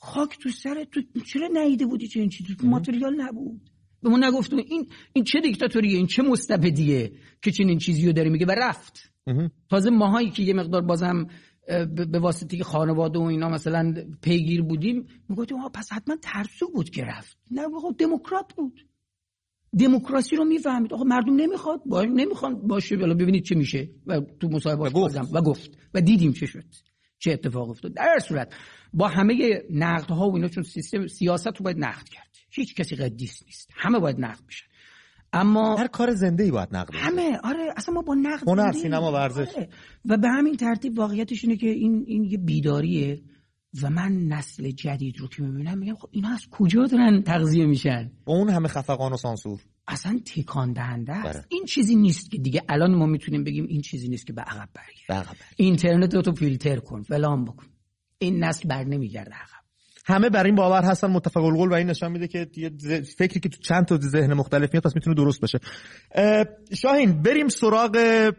خاک تو سر تو چرا نیده بودی چه این چیزی تو ماتریال نبود؟ به ما نگفت این چه دیکتاتوریه، این چه مستبدیه که چنین چیزی رو داره میگه و رفت. تازه ماهایی که یه مقدار بازم به واسطه خانواده و اینا مثلا پیگیر بودیم میگفتیم پس حتما ترسو بود که رفت. نه آقا دموکرات بود، دموکراسی رو میفهمید. آقا مردم نمیخوان باشه، حالا ببینید چه میشه. و تو مصاحبه‌اش گفت و دیدیم چه شد، چه اتفاق افتاد. در هر صورت با همه نقدها و اینا، چون سیستم سیاست رو باید نقد کرد، هیچ کسی قدیس نیست، همه باید نقد بشن. اما هر کار زنده‌ای باید نقد بشه. همه اصلا ما با نقد هنر، سینما، ورزش. و به همین ترتیب واقعیتش اینه که این یه بیداریه و من نسل جدید رو که میبینم میگم خب اینا از کجا دارن تغذیه میشن؟ اون همه خفقان و سانسور اصلا تکان دهنده است. این چیزی نیست که دیگه الان ما میتونیم بگیم این چیزی نیست که به عقب برگرد. اینترنت رو تو فیلتر کن، فلان بکن، این نسل بر نمیگرده عقب. همه بر این باور هستن متفق القول و این نشان میده که فکری که تو چند تا ذهن مختلف میاد پس میتونه درست باشه. شاهین بریم سراغ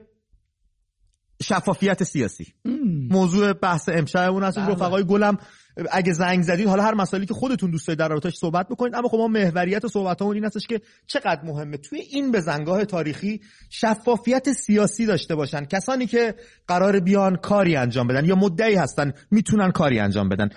شفافیت سیاسی. موضوع بحث امشبمون هست. رفقای گلم اگه زنگ زدید، حالا هر مسائلی که خودتون دوست دارید در رابطه‌اش صحبت بکنید، اما خب ما محوریت صحبتامون این هستش که چقدر مهمه توی این بزنگاه تاریخی شفافیت سیاسی داشته باشن کسانی که قرار بیان کاری انجام بدن یا مدعی هستن میتونن کاری انجام بدن.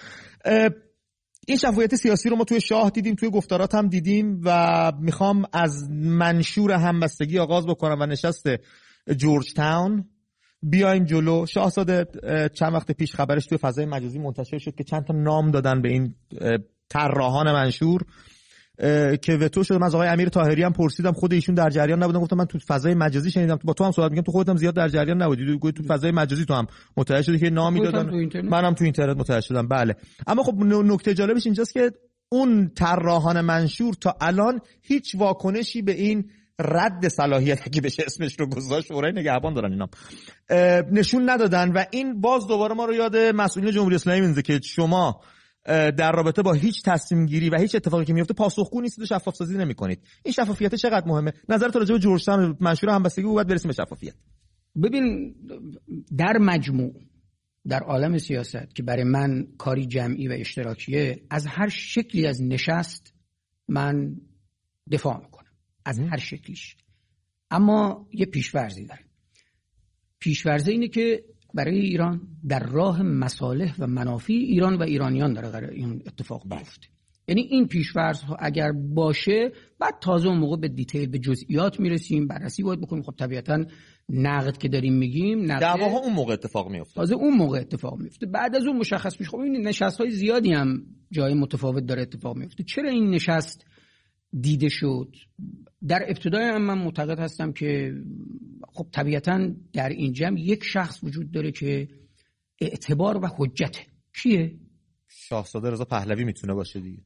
این شفافیت سیاسی رو ما توی شاه دیدیم، توی گفتارات هم دیدیم و میخوام از منشور همبستگی آغاز بکنم و نشست جورج تاون بیایم جلو. شاهزاده چند وقت پیش خبرش توی فضای مجازی منتشر شد که چند تا نام دادن به این طراحان منشور که وتو شد. من از آقای امیر طاهری هم پرسیدم، خود ایشون در جریان نبودن، گفتم من تو فضای مجازی شنیدم. با تو هم صحبت می‌کردم، تو خودت هم زیاد در جریان نبودی، تو فضای مجازی تو هم متوجه شدی که نامی دادن. منم تو اینترنت متوجه شدم. بله، اما خب نکته جالبش اینجاست که اون طراحان منشور تا الان هیچ واکنشی به این رد صلاحیت که بشه اسمش رو گذاشت، شورای نگهبان دارن اینا، نشون ندادن و این باز دوباره ما رو یاد مسئولین جمهوری اسلامی میندازه که شما در رابطه با هیچ تصمیم گیری و هیچ اتفاقی که میفته پاسخگو نیستید و شفاف سازی نمی‌کنید. این شفافیت چقدر مهمه؟ نظرت راجع به جورج تاون منشور همبستگی بود برسیم به شفافیت. ببین، در مجموع در عالم سیاست که برای من کاری جمعی و اشتراکیه، از هر شکلی از نشست من دفاع میکنم، از هر شکلیش. اما یه پیش‌فرضی داره. پیش‌فرض اینه که برای ایران در راه مصالح و منافع ایران و ایرانیان داره قرار این اتفاق بیفته. یعنی این پیش‌فرض ها اگر باشه، بعد تازه اون موقع به دیتیل، به جزئیات میرسیم، بررسی باید بکنیم. خب طبیعتاً نقد که داریم میگیم، دعواها اون موقع اتفاق میفته، تازه اون موقع اتفاق میفته. بعد از اون مشخص میشه. خب این نشست‌های زیادی هم جای متفاوت داره اتفاق میفته. چرا این نشست دیده شد؟ در ابتدای هم من معتقد هستم که خب طبیعتاً در این جمع یک شخص وجود داره که اعتبار و حجته. کیه؟ شاهزاده رضا پهلوی میتونه باشه دیگه.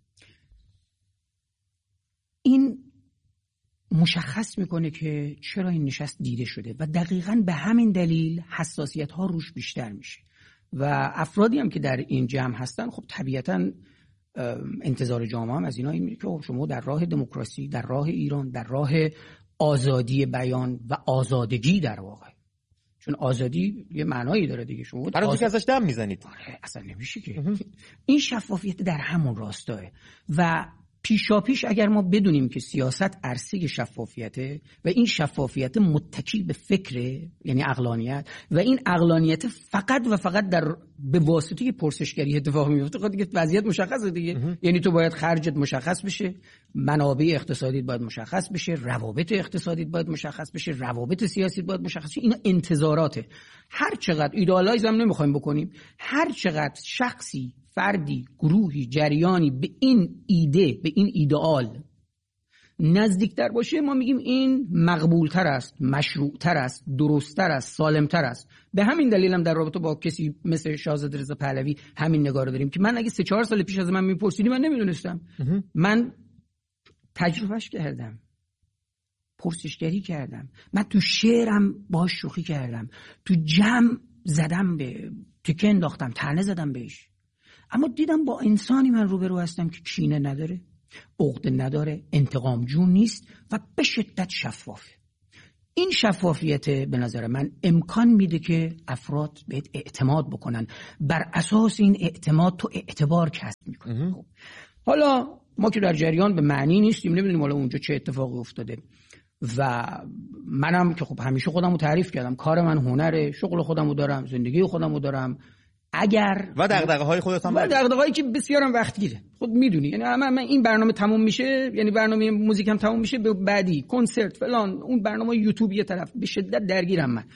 این مشخص میکنه که چرا این نشست دیده شده و دقیقاً به همین دلیل حساسیت ها روش بیشتر میشه و افرادی هم که در این جمع هستن خب طبیعتاً انتظار جامعه هم از اینا اینه که شما در راه دموکراسی، در راه ایران، در راه آزادی بیان و آزادگی، در واقع چون آزادی یه معنایی داره دیگه، شما هر که ازش دم میزنید. اصلا نمیشه که. این شفافیت در همون راستاه و پیشاپیش اگر ما بدونیم که سیاست عرصه شفافیته و این شفافیت متکی به فکره، یعنی عقلانیت، و این عقلانیت فقط و فقط به واسطه پرسشگری اتفاق میفته، خب دیگه وضعیت مشخصه دیگه. یعنی تو باید خرجت مشخص بشه، منابع اقتصادی باید مشخص بشه، روابط اقتصادی باید مشخص بشه، روابط سیاسی باید مشخص بشه. اینا انتظاراته. هر چقدر ایدئالایز هم نمیخوایم بکنیم، هر چقدر شخصی، فردی، گروهی، جریانی به این ایده، به این ایدئال نزدیکتر باشه، ما میگیم این مقبولتر است، مشروعتر است، درستتر است، سالمتر است. به همین دلیل هم در رابطه با کسی مثل شاهزاده رضا پهلوی همین نگاه رو داریم که من اگه 3-4 سال پیش از من میپرسیدی من نمیدونستم. من تجربهش کردم، پرسشگری کردم، من تو شعرم باهاش شوخی کردم، تو جمع زدم، به تکه انداختم، طعنه زدم بهش. اما دیدم با انسانی من روبرو هستم که کینه نداره، عقده نداره، انتقام جون نیست و به شدت شفافه. این شفافیت به نظر من امکان میده که افراد بهت اعتماد بکنن. بر اساس این اعتماد تو اعتبار کسب میکنه. خب حالا ما که در جریان به معنی نیستیم، نمیدونیم حالا اونجا چه اتفاقی افتاده و منم که خب همیشه خودمو تعریف کردم، کار من هنره، شغل خودمو دارم، زندگی خودمو دارم. اگر و دغدغه‌های خودت هم و دغدغه‌هایی که بسیارم وقت گیره، خود میدونی، یعنی من این برنامه تموم میشه، یعنی برنامه موزیکم تموم میشه، به بعدی کنسرت فلان، اون برنامه یوتیوب یه طرف، به شدت درگیرم من.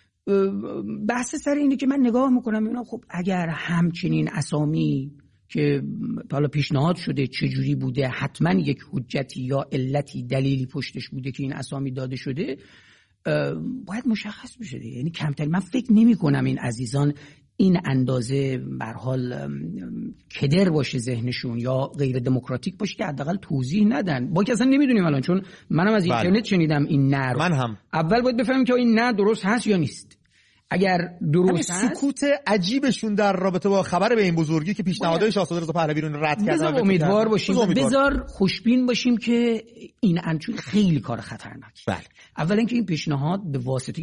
بحث سر اینه که من نگاه میکنم اینا، خب اگر همچنین اسامی که حالا پیشنهاد شده چجوری بوده، حتما یک حجتی یا علتی دلیلی پشتش بوده که این اسامی داده شده، باید مشخص بشه. یعنی کمتر من فکر نمی کنم این عزیزان این اندازه به هر حال کدر باشه ذهنشون یا غیر دموکراتیک باشه که حداقل توضیح ندن. با که اصلا نمیدونیم الان، چون منم از اینترنت شنیدم این نه رو. من هم اول باید بفهمیم که این نه درست هست یا نیست. اگر درست هست، سکوت عجیبشون در رابطه با خبر به این بزرگی که پیشنهادهای شاهزاده رضا پهلوی رو رد کردن، بذار امیدوار باشیم، بذار خوشبین باشیم که این انچون خیلی کار خطرناکی. بله. اولا که این پیشنهاد به واسطه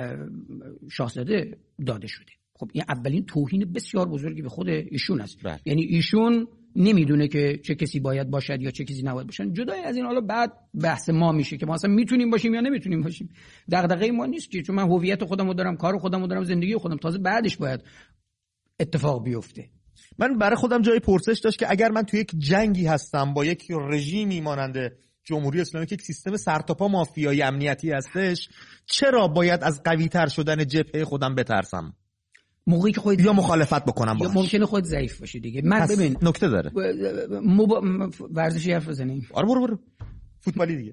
شاهزاده داده شده. خب این اولین توهین بسیار بزرگی به خود ایشون است. بله. یعنی ایشون نمیدونه که چه کسی باید باشد یا چه کسی نباید باشن. جدای از این حالا بعد بحث ما میشه که ما اصلا میتونیم باشیم یا نمیتونیم باشیم. دغدغه ما نیست که، چون من هویت خودمو دارم، کار خودمو دارم، زندگی خودم، تازه بعدش باید اتفاق بیفته. من برای خودم جای پرسش داشت که اگر من توی یک جنگی هستم با یک رژیمی مانند جمهوری اسلامی که یک سیستم سرتاپا مافیایی امنیتی هستش، چرا باید از قوی‌تر شدن جبهه خودم بترسم؟ موقعی که خودت یا مخالفت بکنم باهاش، یا ممکنه خود ضعیف باشی دیگه. من ببین نکته داره، ورزشی حرف بزنیم. آره برو فوتبالی دیگه.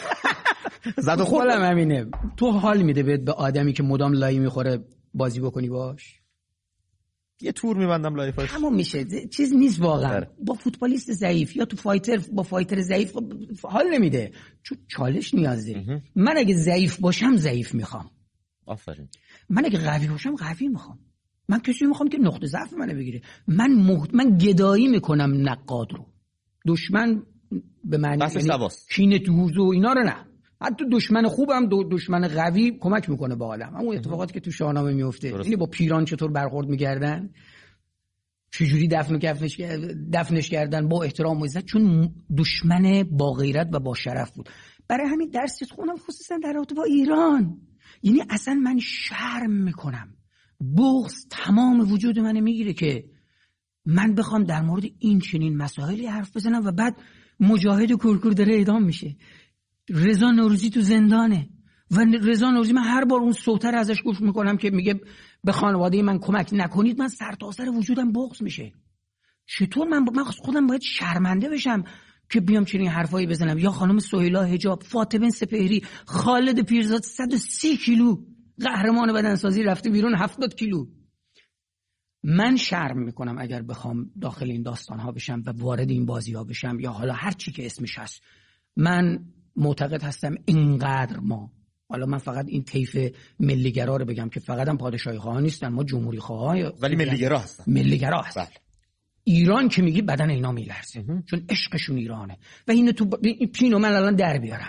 زد و خورد همینه. تو حال میده به آدمی که مدام لای میخوره بازی بکنی باش؟ یه تور میبندم لایفاش، همون میشه. چیز نیست واقعا. با فوتبالیست ضعیف یا تو با فایتر ضعیف حال نمیده، چون چالش نیاز داری. من اگه ضعیف باشم ضعیف میخوام. آفرین. من اگه قوی باشم قوی میخوام. من کسی میخوام که نقطه ضعف منو بگیره. من گدایی میکنم نقاد رو. دشمن به معنی کینه دوز و اینا رو نه. حتی دشمن خوبم دشمن قوی کمک میکنه به عالم. اون اتفاقاتی که تو شاهنامه میفته، یعنی با پیران چطور برخورد میکردن، چجوری دفنش کردن با احترام و عزت، چون دشمن با غیرت و با شرف بود. برای همین درس خوندم خصوصا در رابطه با ایران. یعنی اصلا من شرم میکنم، بغض تمام وجود منو میگیره که من بخوام در مورد این چنین مسائلی حرف بزنم و بعد مجاهد کورکور داره اعدام میشه. رضا نوروزی تو زندانه و رضا نوروزی من هر بار اون صوت رو ازش گوش میکنم که میگه به خانواده من کمک نکنید، من سرتاسر وجودم بغض میشه. چطور من خودم باید شرمنده بشم که بیام چنین حرفایی بزنم؟ یا خانم سهیلا حجاب، فاطمه سپهری، خالد پیرزاد 130 کیلو قهرمان بدنسازی رفته بیرون 70 کیلو. من شرم میکنم اگر بخوام داخل این داستان ها بشم و وارد این بازی ها بشم، یا حالا هر چی که اسمش هست. من معتقد هستم اینقدر ما، حالا من فقط این طیف ملیگرا رو بگم که فقط هم پادشاهی خواه نیستن، ما جمهوری خواه ولی ملیگرا هستن. ملیگرا هستن. ایران که میگی بدن اینا میلرزه، چون عشقشون ایرانه. و اینو تو پینو من الان در بیارم،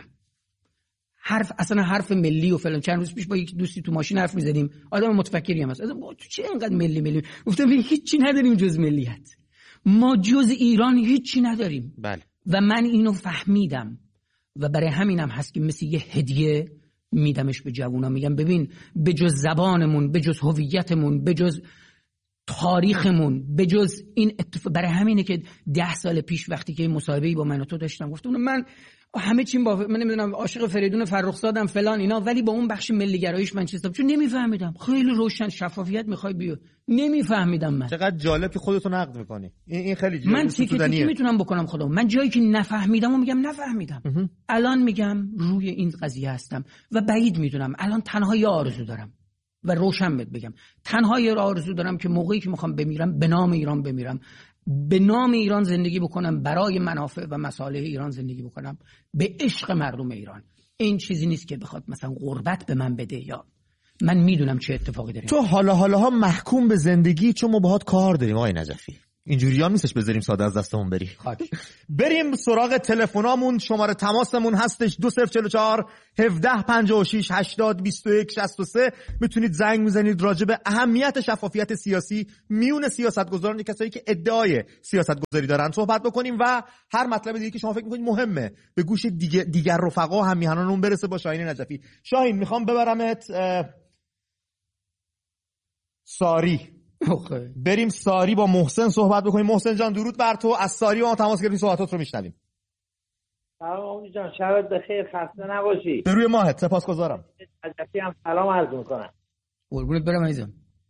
اصلا حرف ملی و فلان. چند روز پیش با یک دوستی تو ماشین حرف می‌زدیم، آدم متفکری هم هست، تو چه اینقدر ملی گفتم هیچی نداریم جز ملیت، ما جز ایران هیچی نداریم. بله. و من اینو فهمیدم و برای همینم هست که مثل یه هدیه میدمش به جوونا، میگم ببین به جز زبانمون، به جز هویتمون، به جز تاریخمون، به جز این برای همینه که 10 سال پیش وقتی که مصاحبه‌ای با من و تو داشتم گفتم من همه چیم من نمیدونم عاشق فریدون فرخزادم فلان اینا، ولی با اون بخش ملی گراییش من چیزام چون نمیفهمیدم. خیلی روشن شفافیت میخوای بیو، نمیفهمیدم. من چقدر جالب که خودتو نقد میکنی. این خیلی جالب. من چی میتونم بکنم خودم؟ من جایی که نفهمیدم و میگم نفهمیدم. الان میگم روی این قضیه هستم و بعید میدونم. الان تنها یه آرزو دارم و روشن بگم، تنها یه آرزو دارم که موقعی که میخوام بمیرم به نام ایران بمیرم، به نام ایران زندگی بکنم، برای منافع و مصالح ایران زندگی بکنم، به عشق مردم ایران. این چیزی نیست که بخواد مثلا قربت به من بده، یا من میدونم چه اتفاقی داره. تو حالا محکوم به زندگی چون ما باهات کار داریم آقای نجفی. اینجوری هم نیستش بذاریم ساده از دستمون بری. بریم سراغ تلفنامون. شماره تماسمون هستش 2044 1756 80 21 63. میتونید زنگ میزنید راجع به اهمیت شفافیت سیاسی میون سیاستگزاران، کسایی که ادعای سیاستگذاری دارن صحبت بکنیم و هر مطلب دیگه که شما فکر میکنید مهمه به گوش دیگر رفقا هم میهنانمون برسه. با شاهین نجفی. شاهین میخوام ببرمت ساری. بریم ساری با محسن صحبت بکنیم. محسن جان درود بر تو. از ساری با ما تماس گرفتیم، صحبتات رو میشنویم. سلام امید جان، شبت بخیر، خسته نباشی. به روی ماهت، سپاسگزارم. نجفی هم سلام عرض میکنم. قربونت برم عزیزم.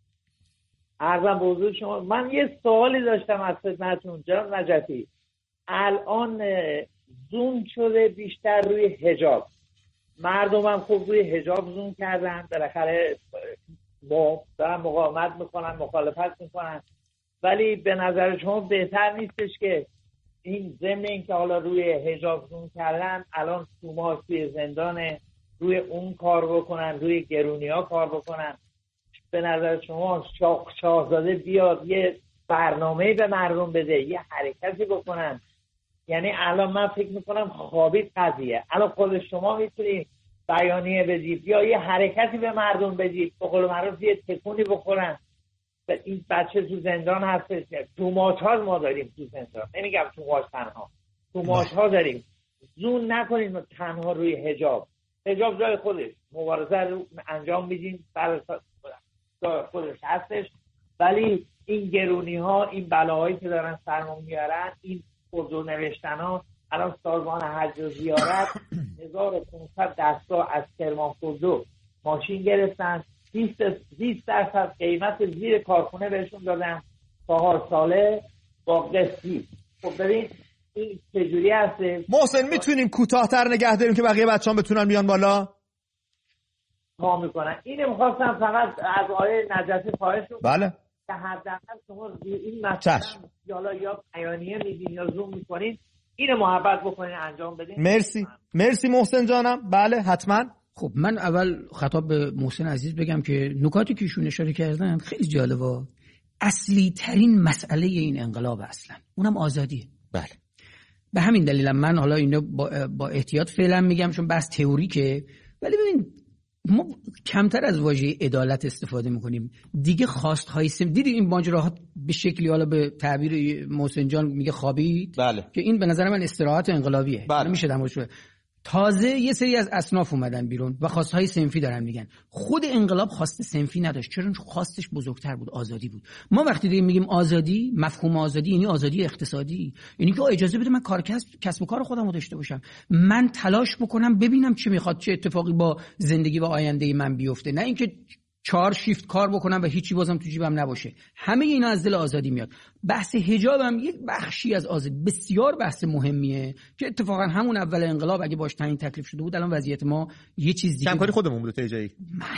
عرضم به حضور شما، من یه سوالی داشتم از خدمتتون جناب نجفی. الان زوم شده بیشتر روی حجاب، مردم هم خوب روی حجاب زوم کردن، بالاخره دارن مقاومت میکنن، مخالفت میکنن، ولی به نظر شما بهتر نیستش که این ضمن این که حالا روی حجاب زوم کردن الان توماس توی زندانه، روی اون کار بکنن، روی گرونی ها کار بکنن؟ به نظر شما شاهزاده بیاد یه برنامه‌ای به مردم بده، یه حرکتی بکنن؟ یعنی الان من فکر میکنم خوابید قضیه. الان خود شما میتونید بیانیه بدید یا یه حرکتی به مردم بدید، به قول معروف یه تکونی بخورن. این بچه تو زندان هستش، توماس ها ما داریم تو زندان، نمیگم توماس تنها، توماس ها داریم. زون نکنیم تنها روی حجاب جای خودش مبارزه رو انجام میدیم، برای خودش هستش، ولی این گرونی ها، این بلاهایی که دارن سرمون میارن، این خودرو نوشتن ها، الان سازمان حج و زیارت 1500 دستگاه از کرمان خودرو ماشین گرفتن، 20% قیمت زیر کارخونه بهشون دادن 4 ساله با قسطی. خب ببین این چجوری هسته؟ محسن میتونیم کوتاه‌تر نگه داریم که بقیه بچه‌ها بتونن بیان بالا؟ ها میکنن. اینو می‌خواستم فقط از آقای نجفی خواهش کنم. بله. که حداقل شما این مثلا یا بیانیه میدین یا زوم میکنین، اینو محبت بکنین انجام بدین. مرسی محسن جانم. بله حتما. خب من اول خطاب به محسن عزیز بگم که نکاتی که ایشون اشاره کردن خیلی جالبه. اصلی ترین مسئله این انقلاب اصلا اونم آزادیه. بله. به همین دلیلم من حالا اینو با احتیاط فعلا میگم چون بحث تئوریکه، ولی ببین ما کمتر از واژه عدالت استفاده میکنیم دیگه. خواست‌های دیدید این ماجراها به شکلی، حالا به تعبیر محسن جان میگه خوابید. بله. که این به نظر من استراحت انقلابیه. بله. میشه دمش تازه یه سری از اصناف اومدن بیرون و خواستهای صنفی دارن میگن. خود انقلاب خواست صنفی نداشت، چون خواستش بزرگتر بود، آزادی بود. ما وقتی دیگه میگیم آزادی، مفهوم آزادی یعنی آزادی اقتصادی، یعنی که اجازه بده من کسب و کار خودم رو داشته باشم، من تلاش بکنم ببینم چه میخواد، چه اتفاقی با زندگی و آینده من بیفته، نه اینکه 4 شیفت کار بکنم و هیچی بازم تو جیبم نباشه. همه اینا از دل آزادی میاد. بحث حجاب هم یک بخشی از آزادی، بسیار بحث مهمیه که اتفاقا همون اول انقلاب اگه باش تعیین تکلیف شده بود الان وضعیت ما یه چیز دیگه. کمکاری خودمون بود تجایی.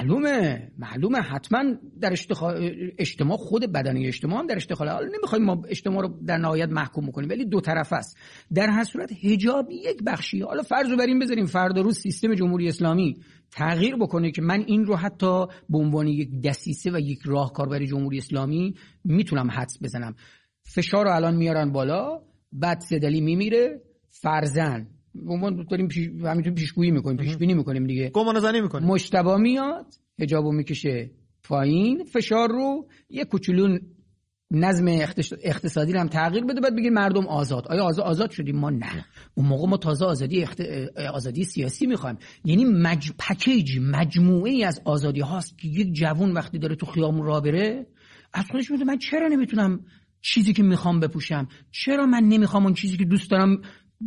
معلومه حتما در اجتماع، خود بدنه اجتماع هم در اشتغال. حالا نمیخوایم ما اجتماع رو در نهایت محکوم کنیم، ولی دو طرفه است. در هر صورت حجاب یک بخشی. حالا فرض رو بر این بذاریم فردا روز سیستم جمهوری اسلامی تغییر بکنه که من این رو حتی به عنوان یک دسیسه و یک راهکار برای جمهوری اسلامی میتونم حدس بزنم. فشار رو الان میارن بالا، بعد سدلی میمیره، فرزن ما داریم همینطور پیشگویی میکنیم، پیش بینی میکنیم دیگه، گمان زنی میکنیم. مجتبی میاد حجابو میکشه پایین، فشار رو یه کوچولو نظم اقتصادی رو هم تغییر بده، بعد بگید مردم آزاد. آیا آزاد شدیم؟ ما نه. اون موقع ما تازه آزادی سیاسی میخوایم. یعنی پکیج مجموعه از آزادی هاست که یک جوان وقتی داره تو خیابون راه بره از خودش میگه من چرا نمیتونم چیزی که میخوام بپوشم، چرا من نمیخوام اون چیزی که دوست دارم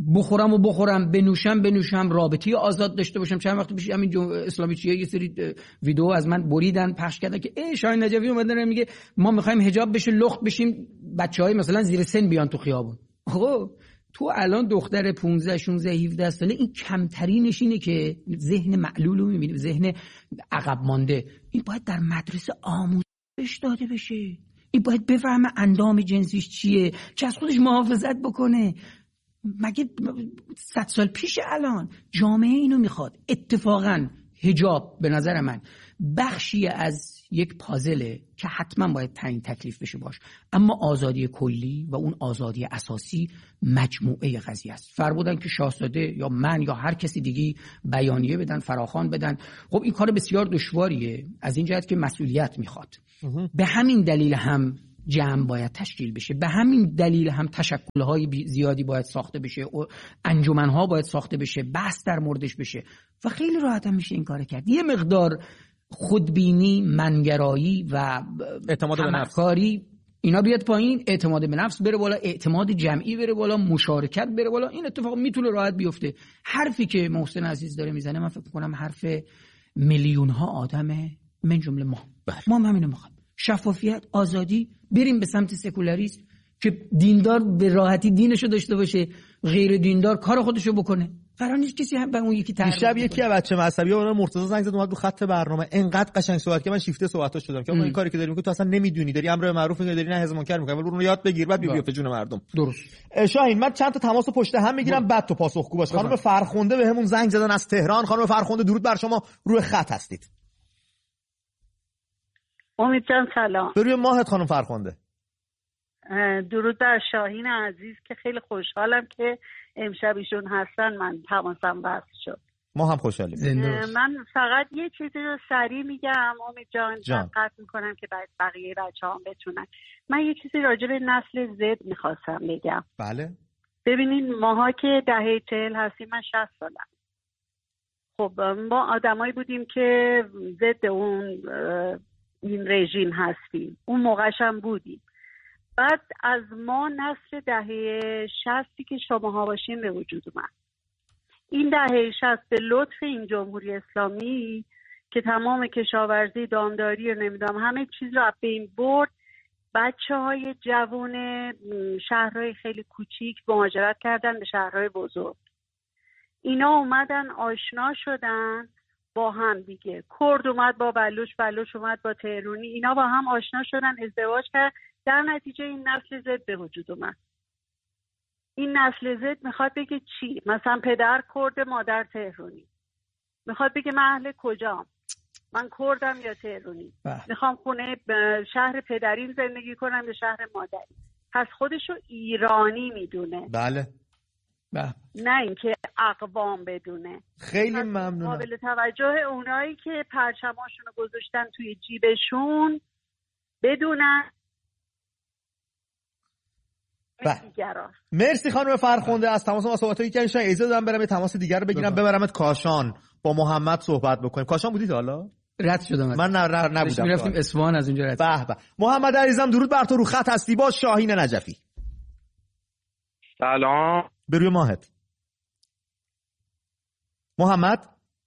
بخورم، بنوشم، رابطه آزاد داشته باشم. چند وقت پیش همین اسلامی چیه یه سری ویدیو از من بریدن پخش کردن که شاهین نجفی اومدن میگه ما میخوایم حجاب بشه لخت بشیم، بچهای مثلا زیر سن بیان تو خیابون. آقا تو الان دختر 15 16 17 ساله این کمترینش اینه که ذهن معلول رو میبینیم، ذهن عقب مانده. این باید در مدرسه آموزش داده بشه، این باید بفهمه اندام جنسیش چیه، که از خودش محافظت بکنه. مگه 100 سال پیش الان جامعه اینو میخواد؟ اتفاقا حجاب به نظر من بخشی از یک پازله که حتما باید تعیین تکلیف بشه باش، اما آزادی کلی و اون آزادی اساسی مجموعه قضیه است. فرمودن که شاهزاده یا من یا هر کسی دیگه بیانیه بدن، فراخوان بدن. خب این کار بسیار دشواریه از این جهت که مسئولیت میخواد. به همین دلیل هم جمع باید تشکیل بشه، به همین دلیل هم تشکل‌های زیادی باید ساخته بشه، انجمن‌ها باید ساخته بشه، بحث در موردش بشه و خیلی راحت هم میشه این کار کرد. یه مقدار خودبینی، منگرایی و اعتماد به نفس اینا بیاد پایین، اعتماد به نفس بره بالا، اعتماد جمعی بره بالا، مشارکت بره بالا، این اتفاق میتونه راحت بیفته. حرفی که محسن عزیز داره میزنه من فکر می‌کنم حرف میلیون‌ها آدمه، من جمله ما هم همینو می‌خوایم. شفافیت، آزادی، بریم به سمت سکولاریسم که دیندار به راحتی دینشو داشته باشه، غیر دیندار کار خودشو بکنه. قرار نیست کسی هم به اون یکی تعریف دیشب یکی از بچه مذهبی اون مرتضی زنگ زد اومد رو خط برنامه، انقدر قشنگ صحبت که من شیفته صحبتاش شدم که این کاری که داری میکنی تو اصلا نمیدونی، داری امر معروف میگی، داری نهی از منکر میکنی، ولی اون رو یاد بگیر بعد بیا به جون مردم. درست. شاهین من چند تا تماس پشت هم میگیرم بعد تو پاسخگو باش. خانم فرخنده بهمون زنگ زدن از تهران. خانم فرخنده درود بر شما، روی خط هستید. امید جان سلام. روی ماهت خانم فرخنده. درود بر شاهین عزیز که خیلی خوشحالم که امشب ایشون هستن، من تماسم وصل شد. ما هم خوشحالیم. من فقط یه چیزی رو سریع میگم امید جان، قطع میکنم که بقیه بچه‌هام بتونن. من یه چیزی راجع به نسل زد میخواستم بگم. بله. ببینین ماها که دهه 40 هستیم، من 60 سالم. خب ما آدمایی بودیم که ضد اون این رژیم هستیم، اون موقعش هم بودیم. بعد از ما نسل دهه 60 که شماها باشین به وجود اومد. این دهه 60 به لطف این جمهوری اسلامی که تمام کشاورزی، دامداری و نمیدونم همه چیز رو بین برد، بچه‌های جوان شهرهای خیلی کوچیک مهاجرت کردن به شهرهای بزرگ. اینا اومدن آشنا شدن با هم دیگه. کرد اومد با بلوچ اومد با تهرونی، اینا با هم آشنا شدن، ازدواج کرد، در نتیجه این نسل زد به وجود اومد. این نسل زد میخواد بگه چی؟ مثلا پدر کرد، مادر تهرونی. میخواد بگه من اهل کجام؟ من کردم یا تهرونی؟ میخوام خونه شهر پدریم زندگی کنم یا شهر مادری؟ پس خودشو ایرانی میدونه. بله. نه اینکه اقوام بدونه. خیلی ممنونم. قابل توجه اونایی که پرچماشون رو گذاشتن توی جیبشون بدونن دیگراست. مرسی خانم فرخنده از تماس ما. صحبتایی که کردین. اجازه دادم برم یه تماس دیگر رو بگیرم، ببرمت کاشان با محمد صحبت بکنیم. کاشان بودید حالا؟ رد شدم. من نبودم. میرفتیم اصفهان، از اونجا رد. به. محمد عزیزم درود بر تو، رو خط هستی با شاهین نجفی. سلام. به روی ماهت. محمد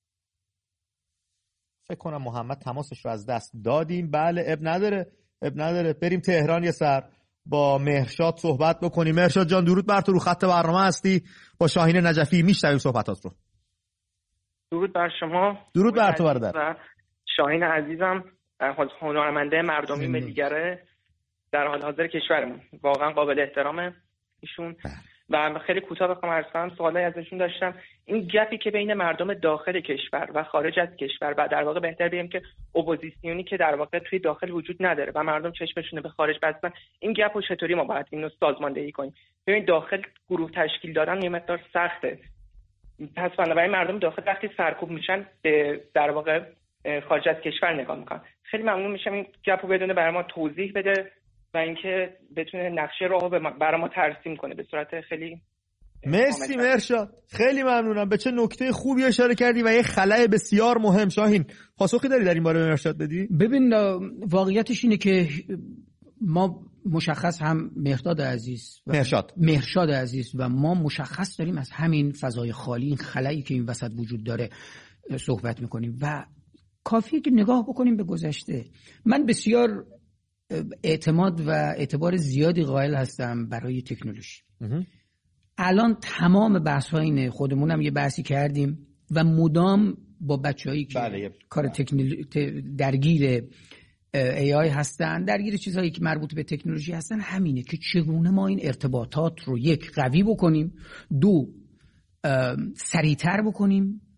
فکر کنم محمد تماسش رو از دست دادیم. بله اب نداره. بریم تهران یه سر با مهرشاد صحبت بکنیم. مهرشاد جان درود بر تو، رو خط برنامه هستی با شاهین نجفی، میشنویم صحبتات رو. درود بر شما. درود بر تو برادر. شاهین عزیزم هنرمنده مردمی ملیگره در حال حاضر کشورمون، واقعا قابل احترامه ایشون. و خیلی کوتاه بخوام عرض کنم، سوالایی ازشون داشتم. این گپی که بین مردم داخل کشور و خارج از کشور، و در واقع بهتر بگیم که اپوزیسیونی که در واقع توی داخل وجود نداره و مردم چشمشون به خارج بستن، این گپو چطوری ما باید اینو سازماندهی کنیم؟ ببین داخل گروه تشکیل دادن یه مقدار سخته، پس بنابراین مردم داخل وقتی سرکوب میشن به در واقع خارج از کشور نگاه میکنن. خیلی ممنون میشم این گپو بدونه برای ما توضیح بده و اینکه بتونه نقشه راهو برای ما ترسیم کنه به صورت خیلی. مرسی مرشاد، خیلی ممنونم. به چه نکته خوبی اشاره کردی و یه خلأ بسیار مهم. شاهین پاسخی داری در این باره به مرشاد بدی؟ ببین واقعیتش اینه که ما مشخص هم مهرشاد عزیز و ما مشخص داریم از همین فضای خالی، این خلایی که این وسط وجود داره صحبت میکنیم و کافیه که نگاه بکنیم به گذشته. من بسیار اعتماد و اعتبار زیادی قائل هستم برای تکنولوژی. الان تمام بحث اینه، خودمونم یه بحثی کردیم و مدام با بچه‌هایی که کار درگیر AI هستن، درگیر چیزهایی که مربوط به تکنولوژی هستن، همینه که چگونه ما این ارتباطات رو یک قوی بکنیم، دو سریعتر بکنیم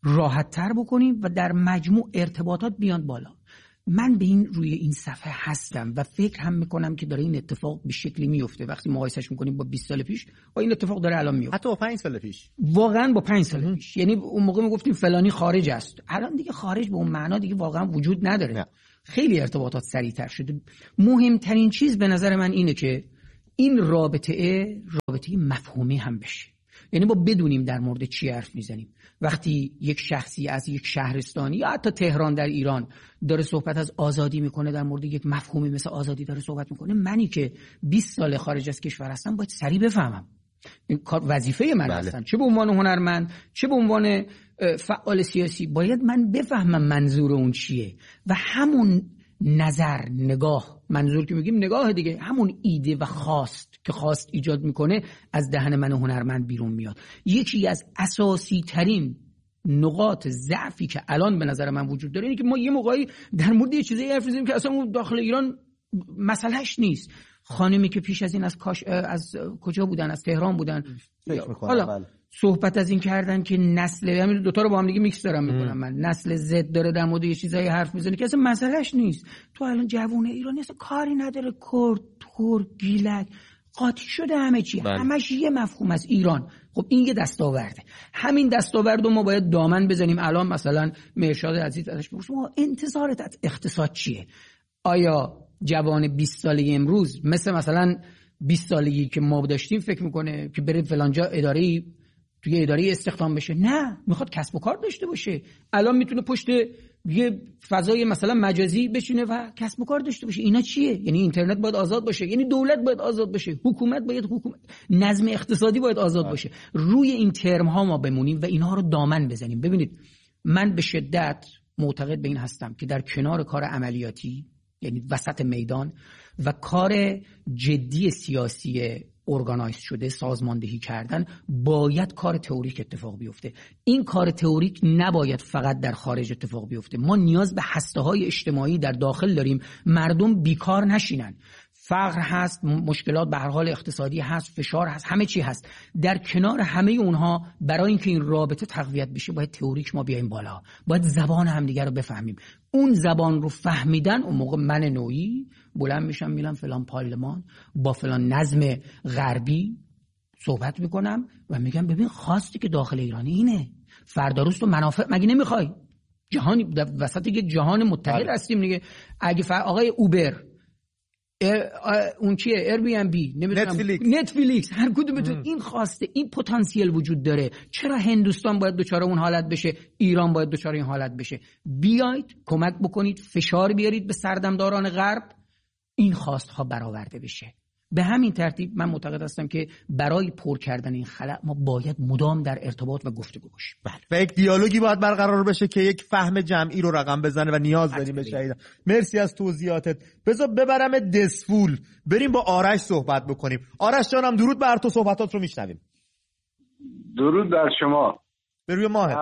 راحت تر بکنیم و در مجموع ارتباطات بیان بالا. من به این روی این صفحه هستم و فکر هم میکنم که داره این اتفاق به شکلی میفته. وقتی مقایسهش میکنیم با 20 سال پیش، با این اتفاق داره الان میفته. حتی با 5 سال پیش، واقعا با 5 سال پیش. یعنی اون موقع میگفتیم فلانی خارج است، الان دیگه خارج به اون معنا دیگه واقعا وجود نداره. نه. خیلی ارتباطات سریعتر شده. مهمترین چیز به نظر من اینه که این رابطه مفهومی هم بشه. یعنی ما بدونیم در مورد چی حرف میزنیم. وقتی یک شخصی از یک شهرستانی یا حتی تهران در ایران داره صحبت از آزادی میکنه، در مورد یک مفهومی مثل آزادی داره صحبت میکنه، منی که 20 سال خارج از کشور هستم باید سریع بفهمم. این کار وظیفه من هستن، چه به عنوان هنرمند چه به عنوان فعال سیاسی، باید من بفهمم منظور اون چیه و همون نظر، نگاه، منظور که میگیم نگاه دیگه، همون ایده و خواست که خواست ایجاد میکنه از دهن من هنرمند بیرون میاد. یکی از اساسی ترین نقاط ضعفی که الان به نظر من وجود داره اینه که ما یه موقعی در مورد یه چیزایی حرف میزنیم که اصلا اون داخل ایران مسئلهش نیست. خانمی که پیش از این از کجا بودن؟ از تهران بودن. حالا صحبت از این کردن که نسل، همین دوتا رو با هم دیگه میکس دارم میکنم من، نسل زد داره در مورد یه چیزایی حرف میزنه که اصلا مسئلهش نیست. تو الان جوون ایرانی اصلا کاری نداره، کرد، ترک، گیلک، قاطی شده همه چی، همش یه مفهوم از ایران. خب این یه دستاورده. همین دستاورد رو ما باید دامن بزنیم. الان مثلا مرشاد عزیز ازش بپرسیم انتظارت از اقتصاد چیه؟ آیا جوان 20 ساله امروز مثلا 20 سالگی که ما داشتیم فکر میکنه که بره فلانجا توی اداره استخدام بشه؟ نه، میخواد کسب و کار داشته باشه. الان میتونه پشت یه فضای مثلا مجازی بشینه و کسب و کار داشته باشه. اینا چیه؟ یعنی اینترنت باید آزاد باشه، یعنی دولت باید آزاد باشه، حکومت، نظم اقتصادی باید آزاد باشه. روی این ترم ها ما بمونیم و اینها رو دامن بزنیم. ببینید، من به شدت معتقد به این هستم که در کنار کار عملیاتی، یعنی وسط میدان، و کار جدی سیاسی ارگانایز شده، سازماندهی کردن، باید کار تئوریک اتفاق بیفته. این کار تئوریک نباید فقط در خارج اتفاق بیفته. ما نیاز به هسته‌های اجتماعی در داخل داریم. مردم بیکار نشینن. فقر هست، مشکلات به هر حال اقتصادی هست، فشار هست، همه چی هست. در کنار همه اونها، برای اینکه این رابطه تقویت بشه، باید تئوریک ما بیایم بالا. باید زبان همدیگه رو بفهمیم. اون زبان رو فهمیدن، اون موقع من نوعی بلند میشم میرم فلان پارلمان با فلان نظم غربی صحبت میکنم و میگم ببین خواستی که داخل ایرانی اینه، فردا روز تو منافع مگه نمیخوای؟ جهانی وسط یک جهان متحد هستیم دیگه. اگه آقای اوبر، اون چیه، ایر بی ام بی، نتفلیکس، هر کدومتون این خواسته، این پتانسیل وجود داره، چرا هندوستان باید دوچاره اون حالت بشه، ایران باید دوچاره این حالت بشه؟ بیایید کمک بکنید، فشار بیارید به سردمداران غرب، این خواستها برآورده بشه. به همین ترتیب من معتقد هستم که برای پر کردن این خلأ ما باید مدام در ارتباط و گفتگو باشیم. و یک دیالوگی باید برقرار بشه که یک فهم جمعی رو رقم بزنه و نیاز داریم به شهیدان. مرسی از توضیحاتت. بذار ببرم دسفول، بریم با آرش صحبت بکنیم. آرش جانم درود بر تو، صحبتات رو میشنویم. درود بر شما، به روی ماه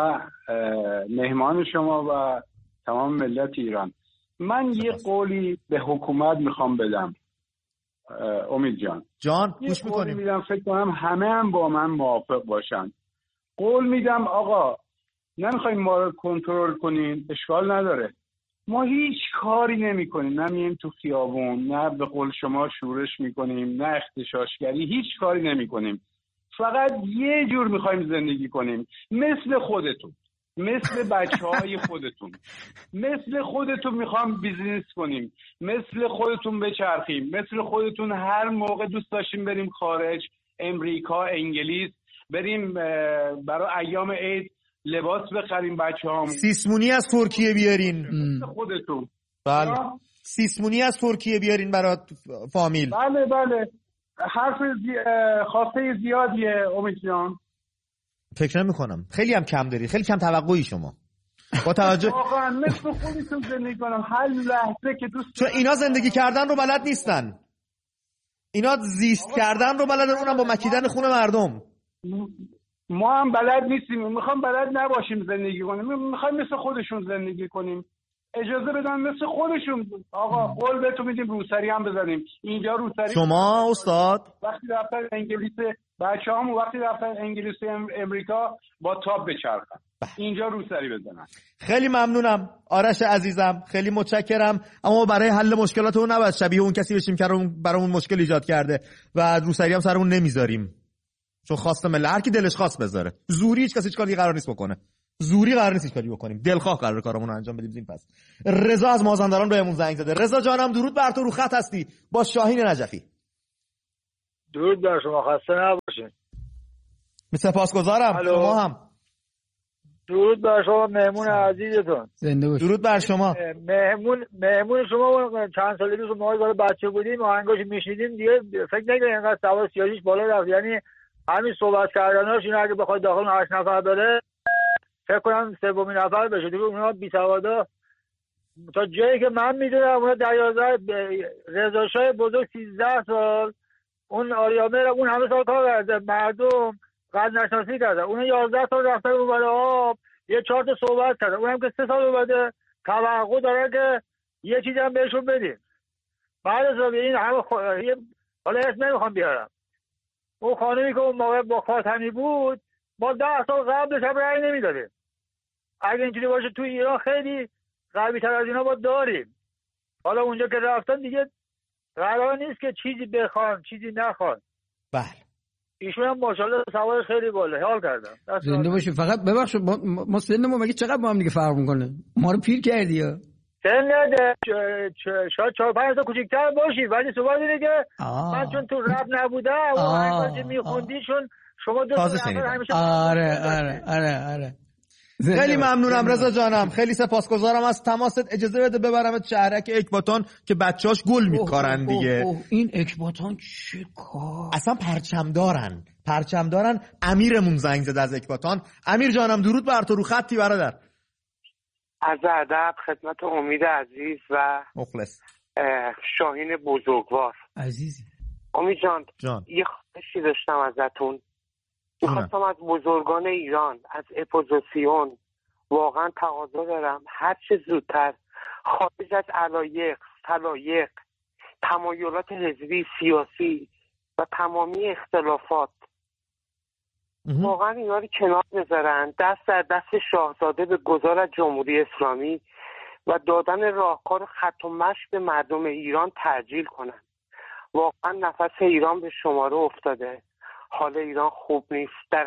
مهمان شما و تمام ملت ایران. من یه قولی به حکومت میخوام بدم. امید جان گوش میکنیم. میدم، فکر کنم همه هم با من موافق باشن. قول میدم آقا، نمیخوایم ما رو کنترل کنین، اشکال نداره، ما هیچ کاری نمی کنیم، نه مییم تو خیابون، نه به قول شما شورش میکنیم، نه اغتشاشگری، هیچ کاری نمی کنیم. فقط یه جور میخوایم زندگی کنیم، مثل خودتون، مثل بچه‌های خودتون، مثل خودتون میخوام بیزینس کنیم، مثل خودتون بچرخیم، مثل خودتون هر موقع دوست داشتیم بریم خارج، امریکا، انگلیس، بریم برای ایام عید لباس بخریم بچه‌هامون. سیسمونی از ترکیه بیارین. مثل خودتون. بله. سیسمونی از ترکیه بیارین برای فامیل. بله. حرف خواسته زیادیه امید جان. فکر نمی‌کنم. خیلی هم کم داری، خیلی کم توقعی شما. با توجه واقعا مثل خودتون زندگی کنم هر لحظه که دوست. چون اینا زندگی کردن رو بلد نیستن. اینا زیست کردن رو بلدن، اونم با مکیدن خون مردم. ما هم بلد نیستیم، میخوام بلد نباشیم زندگی کنیم، میخوایم مثل خودشون زندگی کنیم. اجازه بدن مثل خودشون. آقا قول بهتون میدیم روسری هم بزنیم. اینجا روسری شما استاد وقتی رفتن انگلیس بچه‌هامون وقتی رفتن انگلیس امریکا با تاپ بچرخن، اینجا روسری بزنن. خیلی ممنونم آرش عزیزم، خیلی متشکرم. اما برای حل مشکلات اون نباید شبیه اون کسی بشیم که برامون مشکل ایجاد کرده و روسری هم سرمون نمیذاریم، چون خواست ملت هر کی دلش خواست بذاره. زوری هیچ کسی هیچ کاری قرار نیست بکنه، زوری قرار نیست هیچ کاری بکنیم، دلخواه قرار کارمون رو انجام بدیم. پس رضا از مازندران بهمون زنگ زده. رضا جانم درود بر تو، رو خط هستی با شاهین نجفی. درود بر شما، خسته نباشین. سپاسگزارم. شما هم درود بر شما مهمون عزیزتون. زنده باشید. درود بر شما. مهمون شما چند سال پیش ما بالا بچه بودیم آهنگاش میشنیدیم دیگه فکر نکنید اینقدر سواد سیاسیش بالا رفت. یعنی همین صحبت کردناش اینو اگه بخواد داخل 8 نفر بره فکر کنم سومین نفر بشه. دیگه اونها بی سوادا تا جایی که من میدونم اونها در 11 رضا شاه بزرگ 13 سال، اون آریامر اون همه سال کار کرده، مردم قد نشناسی کرده، اون 11 سال رفتن اون آب یه 4 تا صحبت کرده، اونم که 3 سال اومده توقع داره که یه چیزی هم بهشون بدیم. بعد از این همه حالا اسم نمیخوام بیارم، اون خانمی که اون موقع با خاتمی بود ما 10 سال قبلش هم رأی نمیدادیم. اگه اینجوری باشه تو ایران خیلی قوی تر از اینا با داریم. حالا اونجا که رفتن دیگه قرار نیست که چیزی بخوان چیزی نخوان. بله ایشون هم ماشاءالله سوادش خیلی بالا، حال کردم. زنده باشی. فقط ببخشید ما سنمون مگه چقدر با هم دیگه فرق میکنه؟ ما رو پیر کردی یا سن شاید 4-5 تا کوچیک‌تر باشی، ولی صحبت اینه که من چون تو رپ نبودم اون آهنگی میخوندی چون شما دو تا همیشه آره خیلی ممنونم رضا جانم، خیلی سپاسگزارم از تماست. اجازه بده ببرمت شهرک اکباتان که بچه‌اش گل میکارن دیگه. این اکباتان چه کار، اصلا پرچم دارن. امیرمون زنگ زده از اکباتان. امیر جانم درود بر تو، رو خطی برادر. از ادب خدمت امید عزیز و مخلص شاهین بزرگوار عزیزی. امید جان یه خواهشی داشتم ازتون. میخواستم از بزرگان ایران، از اپوزیسیون واقعا تقاضا دارم هر چه زودتر خارج از علایق، سلایق، تمایلات حزبی سیاسی و تمامی اختلافات واقعا اینا رو کنار بذارن، دست در دست شاهزاده به گذار از جمهوری اسلامی و دادن راهکار خط و مشی به مردم ایران تعجیل کنن. واقعا نفس ایران به شماره افتاده، حال ایران خوب نیست در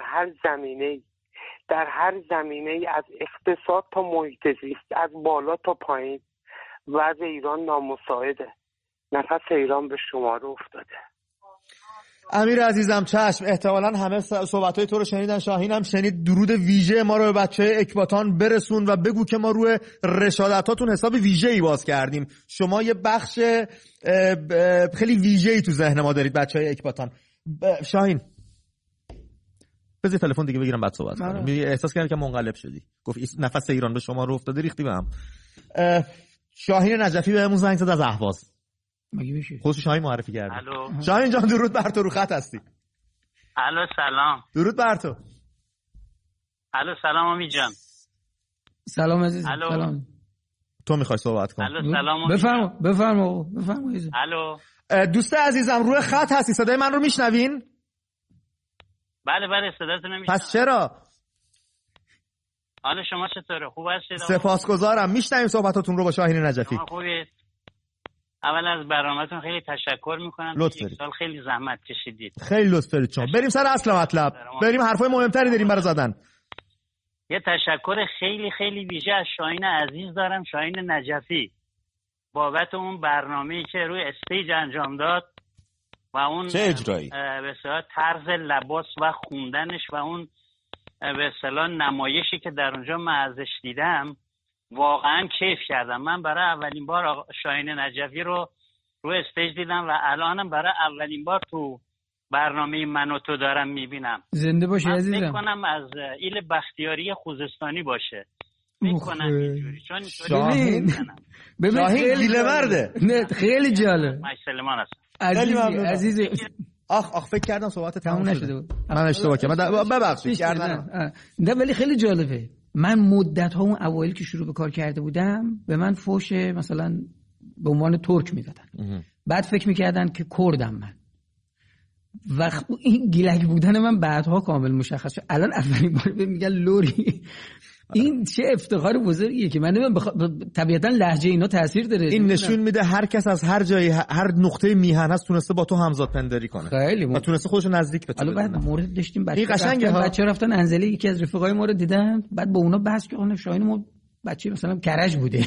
هر زمینه از اقتصاد تا محیط زیست، از بالا تا پایین وضع ایران نامساعده. نفس ایران به شماره افتاده. امیر عزیزم چشم، احتمالاً همه صحبت‌های تو رو شنیدن، شاهین هم شنید. درود ویژه ما رو به بچه‌های اکباتان برسون و بگو که ما روی رسالتاتون حساب ویژه‌ای باز کردیم. شما یه بخش خیلی ویژه‌ای تو ذهن ما دارید بچه‌های اکباتان. شاهین بذار تلفن دیگه بگیرم بعد صحبت کنیم. احساس کردم که منقلب شدی، گفت نفس ایران به شما رو افتاده، ریختی به هم. شاهین نجفی بهمون زنگ زد از اهواز. مگه میشه؟ خودش شاهین معرفی کرده. الو شاهین جان درود بر تو، رو خط هستی. الو سلام. درود بر تو. الو سلام امید جان. سلام عزیز. سلام. تو میخوای صحبت کن؟ الو سلام. بفرما. الو دوست عزیزم روی خط هستی، صدای من رو میشنوین؟ بله صداتون میشنوم. پس چرا؟ حال شما چطوره؟ خوب هستید؟ سپاسگزارم. میشنویم صحبتاتون رو با شاهین نجفی. خوبید؟ اول از برنامه‌تون خیلی تشکر میکنم. یک سال خیلی زحمت کشیدید. خیلی لطف دارید شما. بریم سر اصل مطلب. بریم حرفای مهمتری داریم برای زدن. یه تشکر خیلی خیلی ویژه از شاهین عزیز دارم، شاهین نجفی، بابت اون برنامه‌ای که روی استیج انجام داد و اون چه اجرایی؟ به اصطلاح طرز لباس و خوندنش و اون به اصطلاح نمایشی که در اونجا من ازش دیدم واقعا کیف کردم. من برای اولین بار شاهین نجفی رو روی استیج دیدم و الانم برای اولین بار تو برنامه من و تو دارم میبینم. زنده باشی عزیزم. فکر کنم از ایل بختیاری خوزستانی باشه. میکنم اینجوری چون ببین خیلی مرده. نه خیلی جالب. سلیمان هستم. عزیزی آخ فکر کردم صحبت تموم نشده بود. من اشتباه کردم. ببخشید کردم. نه ولی خیلی جالبه. من مدت ها اون اوایل که شروع به کار کرده بودم به من فوش مثلا به عنوان ترک میدادن، بعد فکر میکردن که کردم من، و این گیلک بودن من بعدها کامل مشخص شد. الان اولین بار بهم میگن لوری. این چه افتخار بزرگیه که من طبیعتا لهجه اینا تاثیر داره. این نشون میده هر کس از هر جایی، هر نقطه میهن هست تونسته با تو همزاد پنداری کنه، خیلی و تونسته خودشو نزدیک بشه. حالا بعد مورد داشتیم بچه رفتن انزلی، یکی از رفقای ما رو دیدن، بعد با اونا بحث که اون شاهین ما بچه مثلا کرج بوده.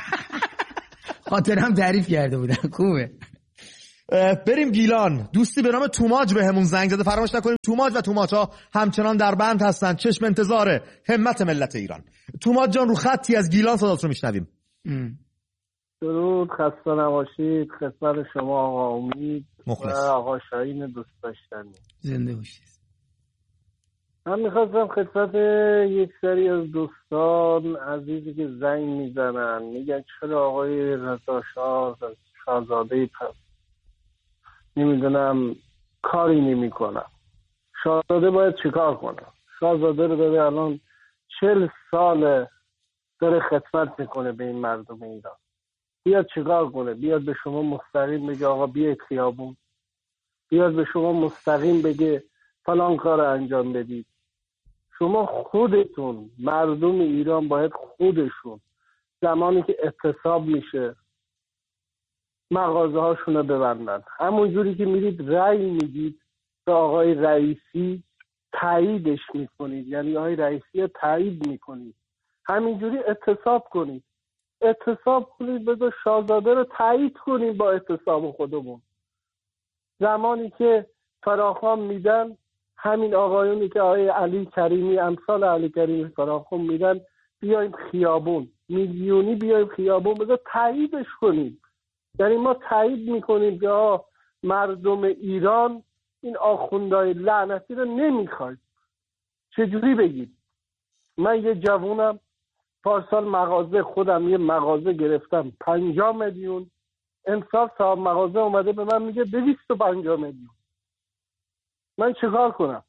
خاطرم تعریف کرده بودن. خوبه. بریم گیلان. دوستی به نام توماج بهمون زنگ زده، فراموش نکنیم توماج و توماچا همچنان در بند هستن، چشم انتظار همت ملت ایران. توماج جان رو خطی از گیلان صدات رو میشنویم. درود، خسته نباشید. خدمت شما آقا امید مخلص. و آقا شاهین دوست داشتنی. زنده باشید. من میخواستم خدمت یک سری از دوستان عزیزی که زنگ میزنن میگن چرا آقای رضا شاهزاده پس نمیدونم کاری نمی کنم. شاهزاده باید چیکار کنه؟ شاهزاده رو داره الان 40 سال داره خدمت میکنه به این مردم ایران. بیاد چیکار کنه؟ بیاد به شما مستقیم بگه آقا بیاید خیابون، بیاد به شما مستقیم بگه فلان کار انجام بدید. شما خودتون مردم ایران باید خودشون زمانی که اعتصاب میشه مغازه هاشون رو ببندن. همون جوری که میرید رأی میدید به آقای رئیسی تاییدش میکنید، یعنی آقای رئیسی رو تایید میکنید، همینجوری اعتصاب کنید. اعتصاب کنید، بذار شاهزاده رو تایید کنید با اعتصاب خودمون. زمانی که فراخوان میدن، همین آقایونی که آقای علی کریمی امثال علی کریمی فراخوان میدن، بیایم خیابون، میلیونی بیایم خیابون، بذار تاییدش کنید. یعنی ما تایید میکنیم که مردم ایران این آخوندهای لعنتی رو نمیخواید. چجوری بگید؟ من یه جوونم پارسال مغازه خودم یه مغازه گرفتم 50 میلیون، امسال صاحب مغازه اومده به من میگه 250 میلیون. من چیکار کنم؟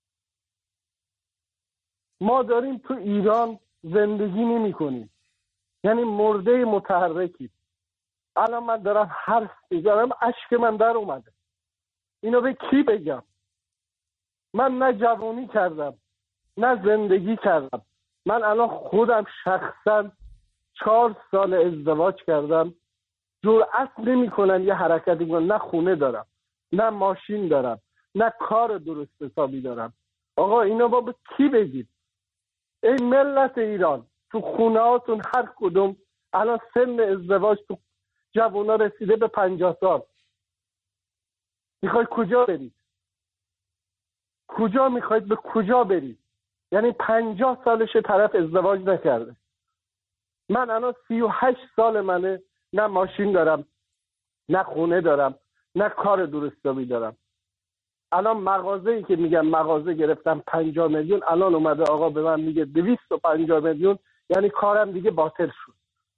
ما داریم تو ایران زندگی نمی کنیم، یعنی مرده متحرکی. الان من دارم حرف میزنم، اشک من در اومده. اینو به کی بگم؟ من نه جوانی کردم نه زندگی کردم. من الان خودم شخصا 4 سال ازدواج کردم، جرأت نمی‌کنن یه حرکتی کنن. نه خونه دارم، نه ماشین دارم، نه کار درست حسابی دارم. آقا اینو با به کی بگید؟ ای ملت ایران، تو خونه‌هاتون هر کدوم الان سن ازدواج تو جوونا رسیده به 50 سال. میخواید کجا برید؟ کجا میخواید به کجا برید؟ یعنی 50 سالش طرف ازدواج نکرده. من الان 38 سال منه، نه ماشین دارم، نه خونه دارم، نه کار درستابی دارم. الان مغازه‌ای که میگم مغازه گرفتم 50 میلیون، الان اومده آقا به من میگه 250 میلیون، یعنی کارم دیگه باطل شد.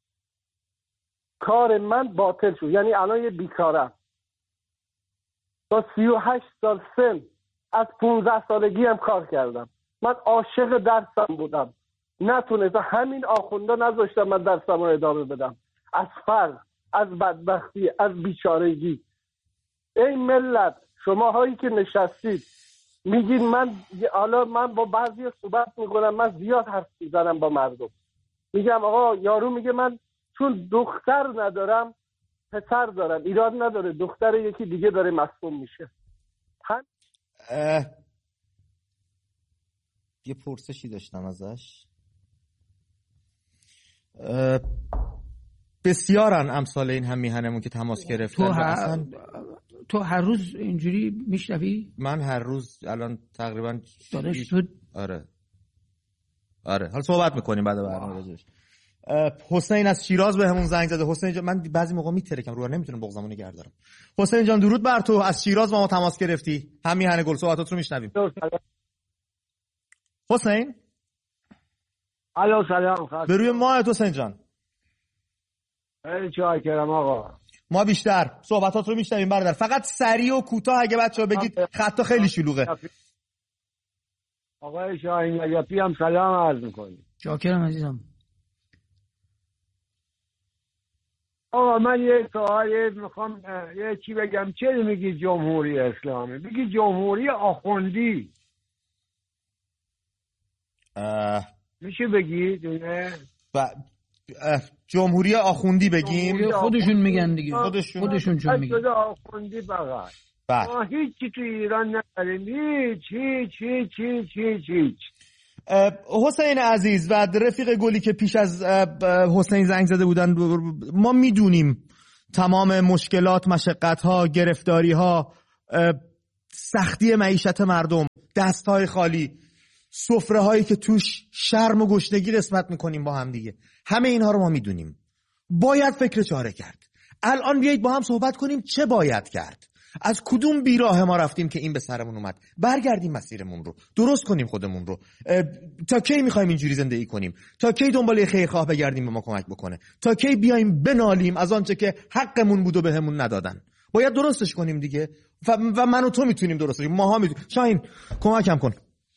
کار من باطل شد، یعنی الان یه بیکارم. با 38 سال سن از 15 سالگی هم کار کردم. من عاشق درسم بودم، نتونستم. همین آخونده نذاشتم من درسم رو ادامه بدم. از فقر، از بدبختی، از بیچارگی. ای ملت، شماهایی که نشستید میگید حالا من با بعضی صحبت میکنم، من زیاد حرف میزنم با مردم. میگم آقا یارو میگه من چون دختر ندارم پسر دارم، ایراد نداره، دختر یکی دیگه داره مصدوم میشه. یه پرسشی داشتم ازش. بسیارن امثال این هم میهنمون که تماس گرفتن. تو هر روز اینجوری میشنوی؟ من هر روز الان تقریبا داداش شد. آره حالا صحبت میکنیم بعد برنامه راجعش. حسین از شیراز بهمون زنگ زده. حسین جان، من بعضی موقع میترکم رو نمیتونم بغضمو نگه دارم. حسین جان درود بر تو، از شیراز با ما تماس گرفتی. هم میهن گل صحبتات رو میشنویم. حسین الو سلام. به روی ماه حسین جان. خیلی چاکرم آقا. ما بیشتر صحبتات رو میشنویم برادر. فقط سریع و کوتاه اگه بچه‌ها بگید، خطا خیلی شلوغه. آقای شاهین نجفی هم سلام عرض می‌کنیم. شاکرم عزیزم. آقا من یه سوال میخوام یه چی بگم. چه میگی جمهوری اسلامی؟ بگی جمهوری آخوندی. میشه بگی دونه؟ جمهوری آخوندی بگیم؟ خودشون میگن دیگه. خودشون چون میگن آخوندی فقط. ما هیچی تو ایران نداریم. هیچ. حسین عزیز و رفیق گلی که پیش از حسین زنگ زده بودن، ما میدونیم تمام مشکلات، مشقت‌ها، گرفتاری‌ها، سختی معیشت مردم، دست‌های خالی، سفره‌هایی که توش شرم و گشنگی قسمت می‌کنیم با هم دیگه، همه اینها رو ما میدونیم. باید فکر چاره کرد. الان بیایید با هم صحبت کنیم چه باید کرد. از کدوم بیراه ما رفتیم که این به سرمون اومد؟ برگردیم مسیرمون رو درست کنیم، خودمون رو. تا کی میخوایم اینجوری زندگی کنیم؟ تا کی دنبال خیرخواه بگردیم به ما کمک بکنه؟ تا کی بیایم بنالیم از آنچه که حقمون بود و بهمون ندادن؟ باید درستش کنیم دیگه. و من و تو میتونیم درستش کنیم. ماها میتونیم. شاهین کمکم کن.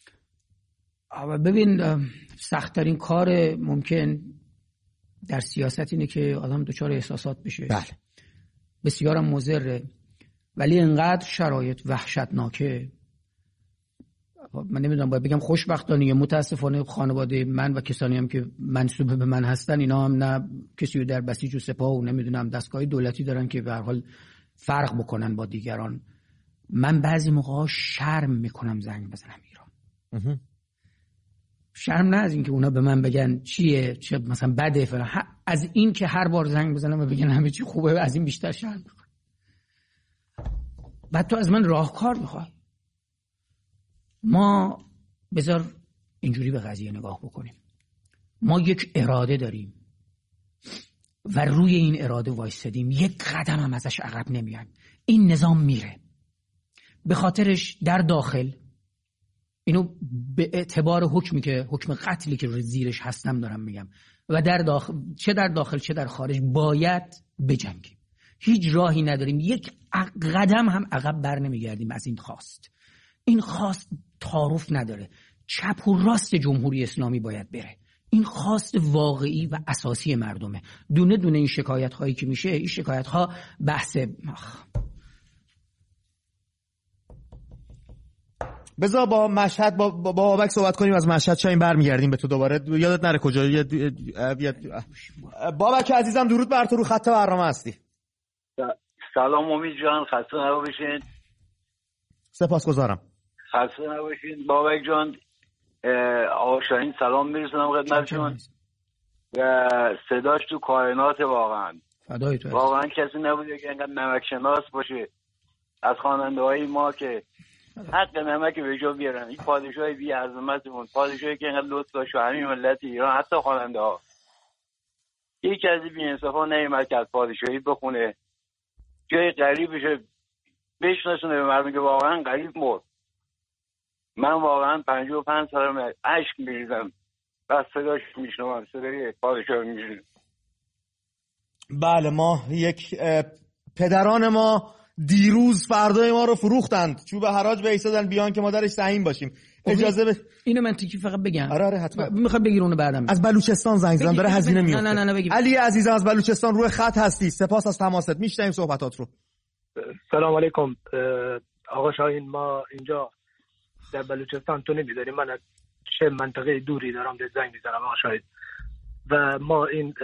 ببین، سخت‌ترین کار ممکن در سیاست اینه که آدم دچار احساسات بشه. بله. بسیارم مضره، ولی انقدر شرایط وحشتناکه. من نمیدونم باید بگم خوشبختانه یا متاسفانه خانواده من و کسانی هم که منسوب به من هستن، اینا هم نه کسی رو در بسیج و سپاه و نمیدونم دستگاه دولتی دارن که به هر حال فرق بکنن با دیگران. من بعضی موقع شرم میکنم زنگ بزنم ایران. شرم نه از این که اونا به من بگن چیه، چه مثلا بده فلان، از این که هر بار زنگ بزنم و بگن همه چی خوبه، از این بیشتر شرم میکنم. بعد تو از من راهکار میخوای. ما بذار اینجوری به قضیه نگاه بکنیم. ما یک اراده داریم و روی این اراده وایسادیم، یک قدم هم ازش عقب نمیایم. این نظام میره. به خاطرش در داخل، اینو به اعتبار حکمی که حکم قتلی که زیرش هستم دارم میگم، و در داخل، چه در داخل چه در خارج، باید بجنگیم. هیچ راهی نداریم، یک قدم هم عقب بر نمیگردیم از این خواست. این خواست تعارف نداره. چپ و راست جمهوری اسلامی باید بره. این خواست واقعی و اساسی مردمه. دونه دونه این شکایت هایی که میشه، این شکایت ها بحث بذار با مشهد با بابک صحبت کنیم. از مشهد شاین برمیگردیم به تو دوباره. یادت نره کجا. بابک عزیزم درود بر تو، رو خط برنامه هستی. سلام امید جان، خسته نباشین. سپاسگزارم. خسته نباشین بابک جان. آقا شاهین سلام میرسونم خدمتتون. و صداش تو کائنات واقعا. فدای تو. واقعا کسی نبوده که اینقدر نمک شناس باشه از خواننده های ما که حق نمک به جا بیارن. این پادشاه بی عظمتمون، پادشاهی که اینقدر لطف داشت همین ملت ایران، حتی خواننده ها، یکی از این بی‌انصافا نمیاد که از پادشاهی بخونه، جای غریبشه بشناسونه به مردم که واقعا غریب مرد. من واقعا 55 سالم اشک میریزم و صداش میشنوم، صدای پادشاه میشنوم. بله، ما یک پدران ما دیروز فردای ما رو فروختند، چوب حراج به ایستادن بیان که ما درش سهیم باشیم. اجازه اینو من تیکی فقط بگم. آره حتما. میخوام بگیر اونو بعدم. از بلوچستان زنگ زدم، داره هزینه میفته. نه بگیر. علی عزیزم از بلوچستان روی خط هستی. سپاس از تماست. میشنویم صحبتات رو. سلام علیکم آقا شاهین. ما اینجا در بلوچستان تو نمیداری من از چه منطقه دوری دارم در زنگ میزنم آقا شاهین. و ما این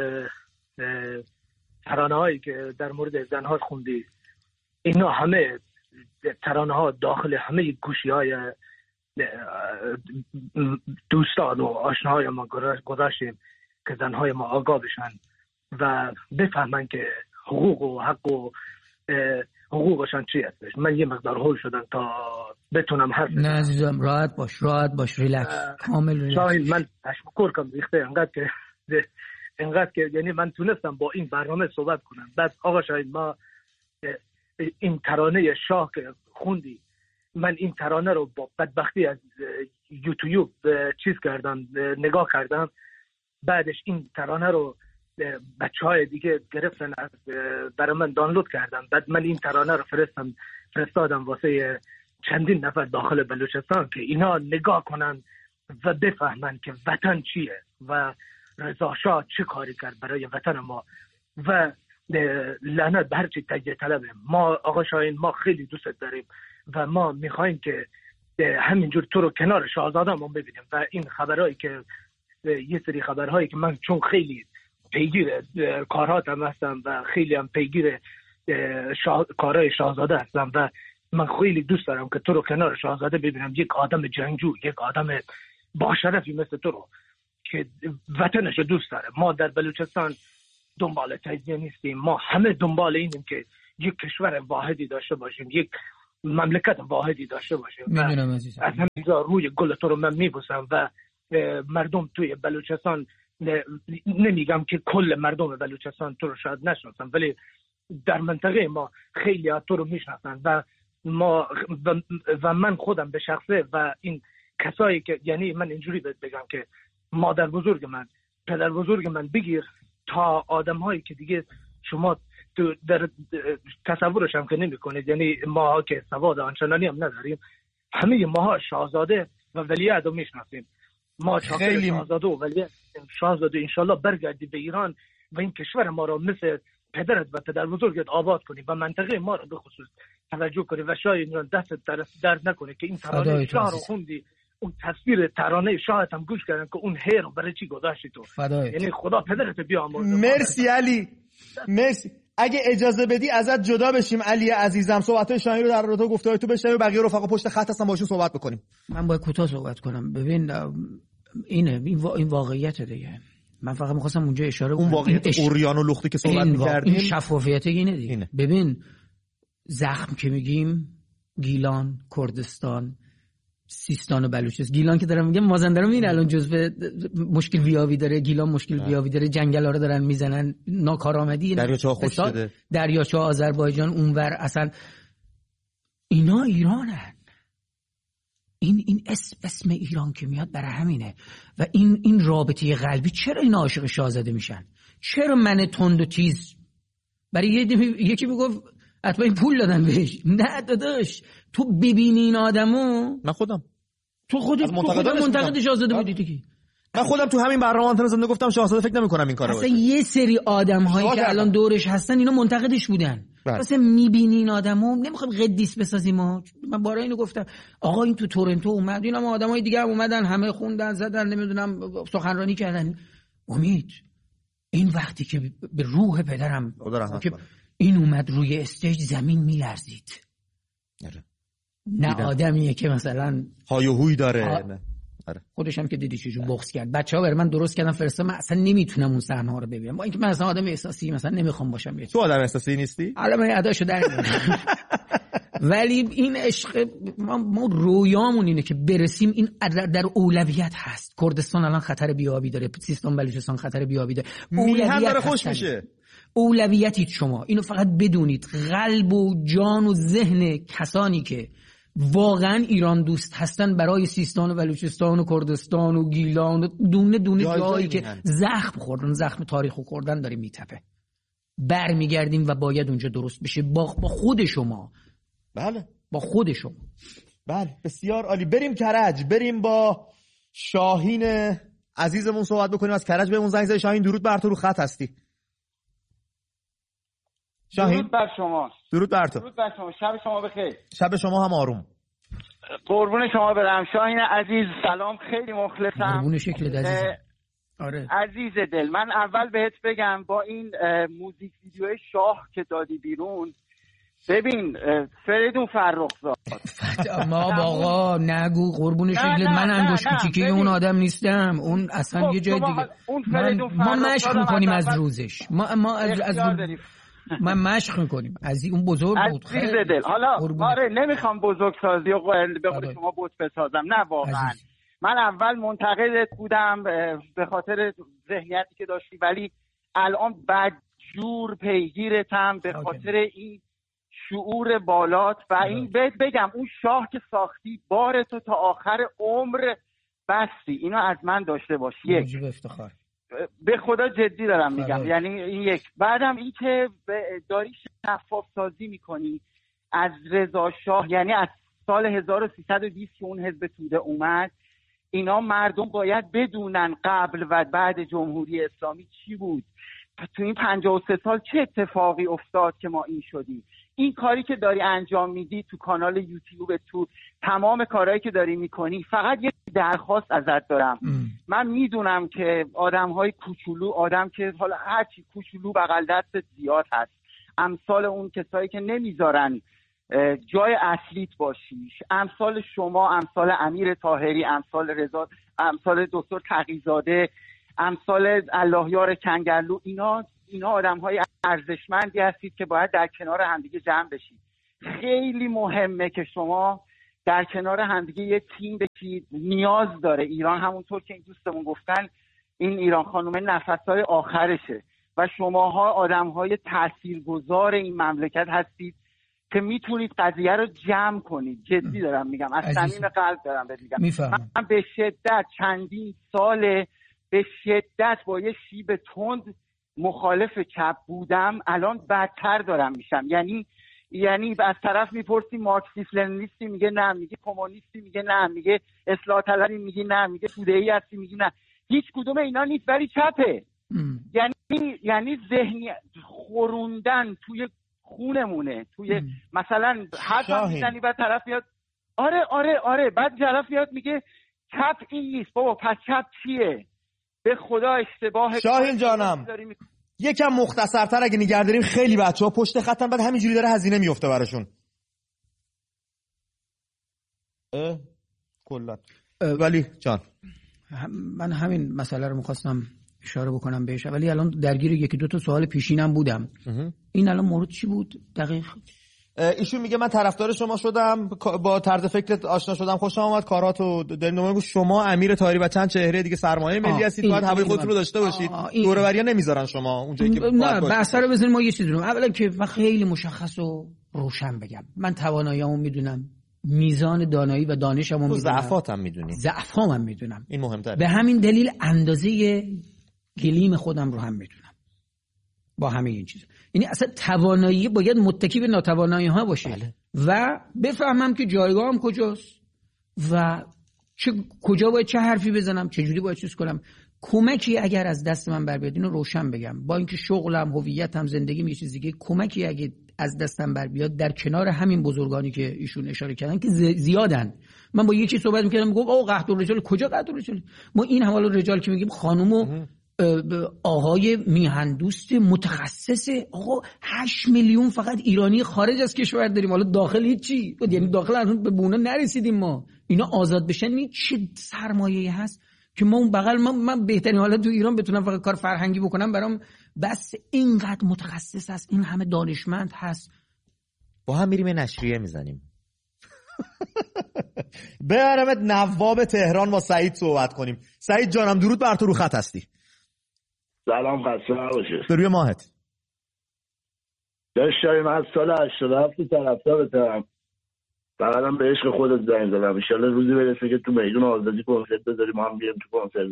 ترانه هایی که در مورد زنها خوندی، اینا همه ترانه ها داخل همه گوشی های دوستان و آشناهای ما گذاشتیم که زنهای ما آگاه بشن و بفهمن که حقوق و حق و حقوقشان چی هستش. من یه مقدار هول شدم تا بتونم حرف نه عزیزم، راحت باش ریلکس، کامل ریلکس. شاهین من تشکر کنم ریخته انقدر که یعنی من تونستم با این برنامه صحبت کنم. بعد آقا شاهین، ما این ترانه شاه که خوندی، من این ترانه رو با بدبختی از یوتیوب چیز کردم، نگاه کردم. بعدش این ترانه رو بچه‌های دیگه گرفتن، برای من دانلود کردم. بعد من این ترانه رو فرستادم واسه چندین نفر داخل بلوچستان که اینا نگاه کنن و بفهمن که وطن چیه، و رضا شاه چه کاری کرد برای وطن ما و لعنت به هر چی تجزیه طلبه. ما آقا شاهین ما خیلی دوست داریم و ما میخوایم که همینجور تو رو کنار شاهزاده‌مون ببینیم و این خبرهایی که یه سری خبرهایی که من چون خیلی پیگیر کارهاتم هستم و خیلی هم پیگیر کارهای شاهزاده هستم و من خیلی دوست دارم که تو رو کنار شاهزاده ببینم، یک آدم جنگجو، یک آدم با شرفی مثل تو رو که وطنش رو دوست داره. ما در بلوچستان دنبال تجزیه نیستیم، ما همه دنبال اینیم که یک کشور واحدی داشته باشیم، یک مملکت واحدی داشته باشیم. میدونم عزیزم. از همینجا روی گل تو رو من میبوسم و مردم توی بلوچستان، نمیگم که کل مردم بلوچستان تو رو شاید نشناسن ولی در منطقه ما خیلی ها تو رو میشناسن و من خودم به شخصه و این کسایی که یعنی من اینجوری بگم که مادر بزرگ من، پدر بزرگ من بگیر تا آدم هایی که دیگه شما در تصورش هم که نمی کنید، یعنی ما که سواد آنچنانی هم نداریم، همه ماها شاهزاده و ولیعهد رو میشناسیم. ما خیلی شاهزاده و ولیعهد، شاهزاده انشالله برگردی به ایران و این کشور ما رو مثل پدرت و پدر بزرگت آباد کنی و منطقه ما رو به خصوص توجه کنی و شاید دست درد نکنه که این ترانه شاه رو خوندی، اون تفسیر ترانه شاهت هم گوش کردن که اون هیر رو برای چی گذاشتی تو. یعنی خدا پدرت بیامرزه. مرسی علی، مرسی. اگه اجازه بدی ازت جدا بشیم علی عزیزم، صحبت‌های شاهین رو در رابطه گفته‌های تو بشنویم و بقیه رفقا پشت خط هستن باشون صحبت بکنیم. من باید کوتاه صحبت کنم. ببین این واقعیت دیگه. من فقط می‌خواستم اونجا اشاره کنم، اون واقعیت اوریان و لختی که صحبت می‌کردیم، این شفافیت اینه دیگه. ببین زخم که میگیم گیلان، کردستان، سیستان و بلوچستان. گیلان که دارم میگم مازندران این الان جزو مشکل ویاوی داره، گیلان مشکل ویاوی داره، جنگلا رو دارن میزنن، ناکارآمدی، دریاچه خوش شده، دریاچه آذربایجان اونور، اصلا اینا ایرانن. این اسم ایران که میاد برای همینه و این رابطه قلبی. چرا این عاشق شاهزاده میشن؟ چرا من تند و تیز؟ برای یکی میگفت حتما این پول دادن بهش. نه داداش، تو ببینی این آدمو. من خودم تو خودت منتقد شاهزاده بودی دیگه. من خودم تو همین برنامه آنتن زنده گفتم شاهزاده فکر نمی‌کنم این کارو. اصلا یه سری آدم‌هایی که الان دورش هستن اینا منتقدش بودن. واسه می‌بینی این آدمو، نمی‌خوام قدیس بسازیم ما. من بارا اینو گفتم آقا این تو تورنتو اومد، اینا ما آدمای دیگه هم اومدن، همه خوندن زدن، نمیدونم سخنرانی کردن. امید این وقتی که به روح پدرم که این اومد روی استیج زمین میلرزید. نه آدمیه که مثلا های و هوی داره. خودش هم که دیدی چجور بغض کرد. بچه‌ها برای من درست کردن فرستادن، من اصلا نمیتونم اون صحنه‌ها رو ببینم، با اینکه من اصلا آدم احساسی مثلا نمیخوام باشم. تو آدم احساسی نیستی؟ الان من اداشو در ولی این عشق ما رویامون اینه که برسیم، این در اولویت هست. کردستان الان خطر بیابی داره، سیستان بلوچستان خطر بیابی داره، اولویت داره خوش میشه. اولویتید شما اینو فقط بدونید، قلب و جان و ذهن کسانی که واقعا ایران دوست هستن برای سیستان و بلوچستان و کردستان و گیلان و دونه جایی که زخم خوردن، زخم تاریخو خوردن داره میتپه. برمیگردیم و باید اونجا درست بشه با خود شما. بله با خود شما. بله بسیار عالی. بریم کرج، بریم با شاهین عزیزمون صحبت بکنیم. از کرج بهمون زنگ زدی. شاهین درود بر تو، رو خط هستی. شاهین درود بر شما. درود بر تو. درود بر شما. شب شما بخیر. شب شما هم آروم. قربون شما برم شاهین عزیز. سلام، خیلی مخلصم. قربون شکلت عزیز. آره عزیز دل، من اول بهت بگم با این موزیک ویدیو شاه که دادی بیرون، ببین فریدون فرخزاد ما باقا نگو قربون شکلت، من انگوش کوچیکی اون آدم نیستم. اون اصلا یه جای دیگه. ما مشق میکنیم از روزش، ما از من مشق میکنیم از اون بزرگ بود. عزیز دل، حالا آره نمیخوام بزرگ سازی و به قول شما بوت بسازم، نه واقعا من اول منتقدت بودم به خاطر ذهنیتی که داشتی، ولی الان بدجور پیگیرتم به خاطر این شعور بالات و این بگم اون شاه که ساختی بار تو تا آخر عمر بستی. اینو از من داشته باش. یک افتخار به خدا جدی دارم میگم، یعنی این یک. بعدم این که داری شفاف سازی میکنی از رضا شاه، یعنی از سال 1320 که اون حزب توده اومد اینا مردم باید بدونن قبل و بعد جمهوری اسلامی چی بود، تو این 53 سال چه اتفاقی افتاد که ما این شدیم. این کاری که داری انجام میدی تو کانال یوتیوب، تو تمام کارهایی که داری میکنی، فقط یه درخواست ازت دارم. من میدونم که آدمهای کوچولو، آدم که حالا هرچی کوچولو بغل دست زیاد هست، امثال اون کسایی که نمیذارن جای اصلیت باشیش، امثال شما، امثال امیر طاهری، امثال رضا، امثال دکتر تقی‌زاده، امثال اللهیار کنگرلو، اینا آدم‌های ارزشمندی هستید که باید در کنار همدیگه جمع بشید. خیلی مهمه که شما در کنار همدیگه یه تیم بشید. نیاز داره ایران، همونطور که این دوستمون گفتن، این ایران خانم نفس‌های آخرشه و شماها آدم‌های تاثیرگذار این مملکت هستید که میتونید قضیه رو جمع کنید. جدی دارم میگم، از صمیم قلب دارم بهت میگم. من به شدت چندین ساله به شدت با یه شیب تند مخالف چپ بودم، الان بدتر دارم میشم. یعنی از طرف میپرسی مارکسیست لنینیستی، میگه نه، میگه کمونیستی، میگه نه، میگه اصلاح طلبی، میگه نه، میگه توده‌ای هستی، میگه نه. هیچ کدوم اینا نیست ولی چپه. یعنی ذهنی خوروندن توی خونمونه، توی مثلا حرف میزنی بعد طرف بیاد آره بعد طرف بیاد میگه چپ این نیست. بابا پس چپ چیه؟ به خدا اشتباه. شاهین جانم یکم مختصرتر اگه نگه داریم، خیلی بچه‌ها پشت خطن، بعد همینجوری داره هزینه میفته براشون. کلا ولی جان من همین مسئله رو می‌خواستم اشاره بکنم بهش، ولی الان درگیر یکی دو تا سوال پیشینم بودم. این الان مورد چی بود دقیق؟ ایشون میگه من طرفدار شما شدم، با طرز فکرت آشنا شدم، خوشم اومد کاراتو دارین. شما امیر طاهری و چند چهره دیگه سرمایه ملی هستید، باید هوای خودتون رو داشته باشید. دور و بریا نمیذارن شما اونجایی که نه. بحث رو بزنیم ما یه چیزی رو اولا که من خیلی مشخص و روشن بگم، من تواناییامو میدونم، میزان دانایی و دانشمو میدونم، ضعفاتم میدونی، ضعفامم میدونم. این مهمتره. به همین دلیل اندازه گلیم خودم رو هم میدونم با همه این چیزا. یعنی اصلا توانایی باید متکی به ناتوانایی ها باشه. بله. و بفهمم که جایگاهم کجاست و کجا باید چه حرفی بزنم، چه جوری باید چیز کنم. کمکی اگر از دست من بر بیاد اینو روشن بگم، با اینکه شغلم، هویتم، زندگیم یه چیز دیگه، کمکی اگه از دستم بر بیاد در کنار همین بزرگانی که ایشون اشاره کردن که زیادن. من با یکی صحبت می‌کردم، میگم آقا قحط الرجال، کجا قحط الرجال؟ ما این حواله رجال که میگیم خانومو آقای میهندوست متخصص، آقا 8 میلیون فقط ایرانی خارج از کشور داریم، حالا داخل هیچی، یعنی داخل اصلا به بونه نرسیدیم. ما اینا آزاد بشن این چه سرمایه‌ای هست که ما اون بغل من بهترین حالت تو ایران بتونم فقط کار فرهنگی بکنم، برام بس اینقدر متخصص هست، این همه دانشمند هست. با هم میریم نشریه میزنیم. برامت نواب تهران با سعید صحبت کنیم. سعید جانم درود بر تو، رو خط هستی. سلام، خسته نباشید. به روی ماهت. داشتم از سال 87 طرفدارتم. فقطم به عشق خودت زنگ زدم. ان شاءالله روزی برسه که تو میدون آزادی کنسرت بذاری، ما هم بیام تو کنسرت.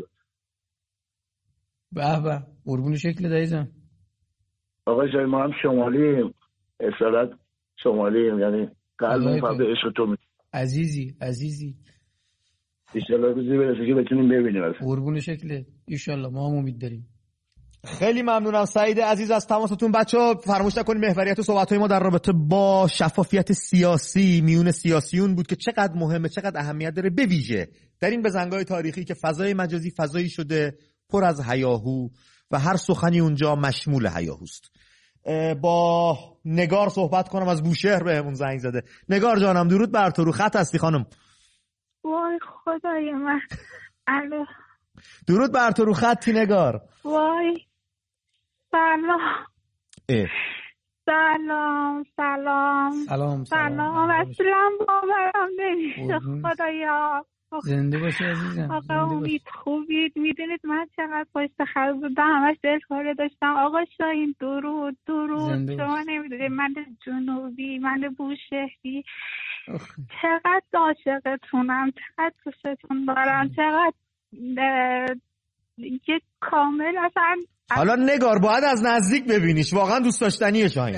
به به، قربون شکل دایزم. آقا شاید ما هم شمالیم، اصالت شمالیم، یعنی قلبم فقط به عشق تو می. عزیزی ان شاءالله روزی برسه که بتونیم ببینیم. قربون شکل ان شاءالله، ما هم امید داریم. خیلی ممنونم سعید عزیز از تماستون. بچه‌ها فراموش نکنید محوریت صحبت‌های ما در رابطه با شفافیت سیاسی میون سیاسیون بود که چقدر مهمه، چقدر اهمیت داره، به ویژه در این بزنگاه تاریخی که فضای مجازی فضایی شده پر از هیاهو و هر سخنی اونجا مشمول هیاهوست. با نگار صحبت کنم، از بوشهر بهمون زنگ زده. نگار جانم درود بر تو، رو خط هستی خانم. وای خدای من. الو. درود بر تو، رو خطی نگار. وای سلام اصلا باورم نمیشه. خدایا زنده باشی عزیزم. آقا امید خوبید، میدونید من چقدر پشت خط بودم، همش دلخوره داشتم. آقا شاهین درود شما نمیدونید من جنوبی، من بوشهری، چقدر عاشقتونم، چقدر دوستتون دارم، چقدر یک کامل اصلا. حالا نگار باید از نزدیک ببینیش، واقعا دوست داشتنیه شاهین.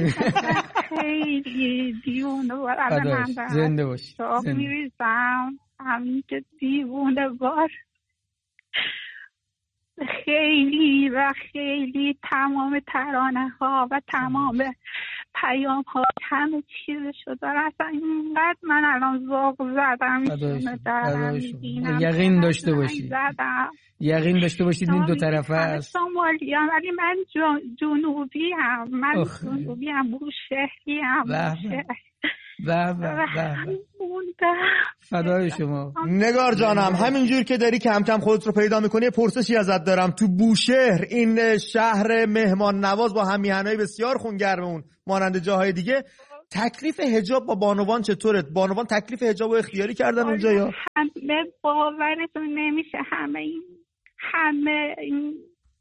خیلی دیونه برم. زنده باشی. میریزم همینجا دیوونه بار خیلی و خیلی تمام ترانه ها و تمام پیام ها همه چیزشو داره. اصلا اینقدر من الان ذوق زدم یقین داشته باشید یقین داشته باشید این دو طرفه است. سومالی هم ولی من جنوبی هم بوشهری هم فدای شما. نگار جانم همینجور که داری کم کم خودت رو پیدا میکنی پرسشی ازت دارم. تو بوشهر این شهر مهمان نواز با هم میهنای بسیار خونگرم اون مانند جاهای دیگه تکلیف حجاب با بانوان چطوره؟ بانوان تکلیف حجاب رو اختیاری کردن اونجا یا؟ همه باورتون نمیشه همه این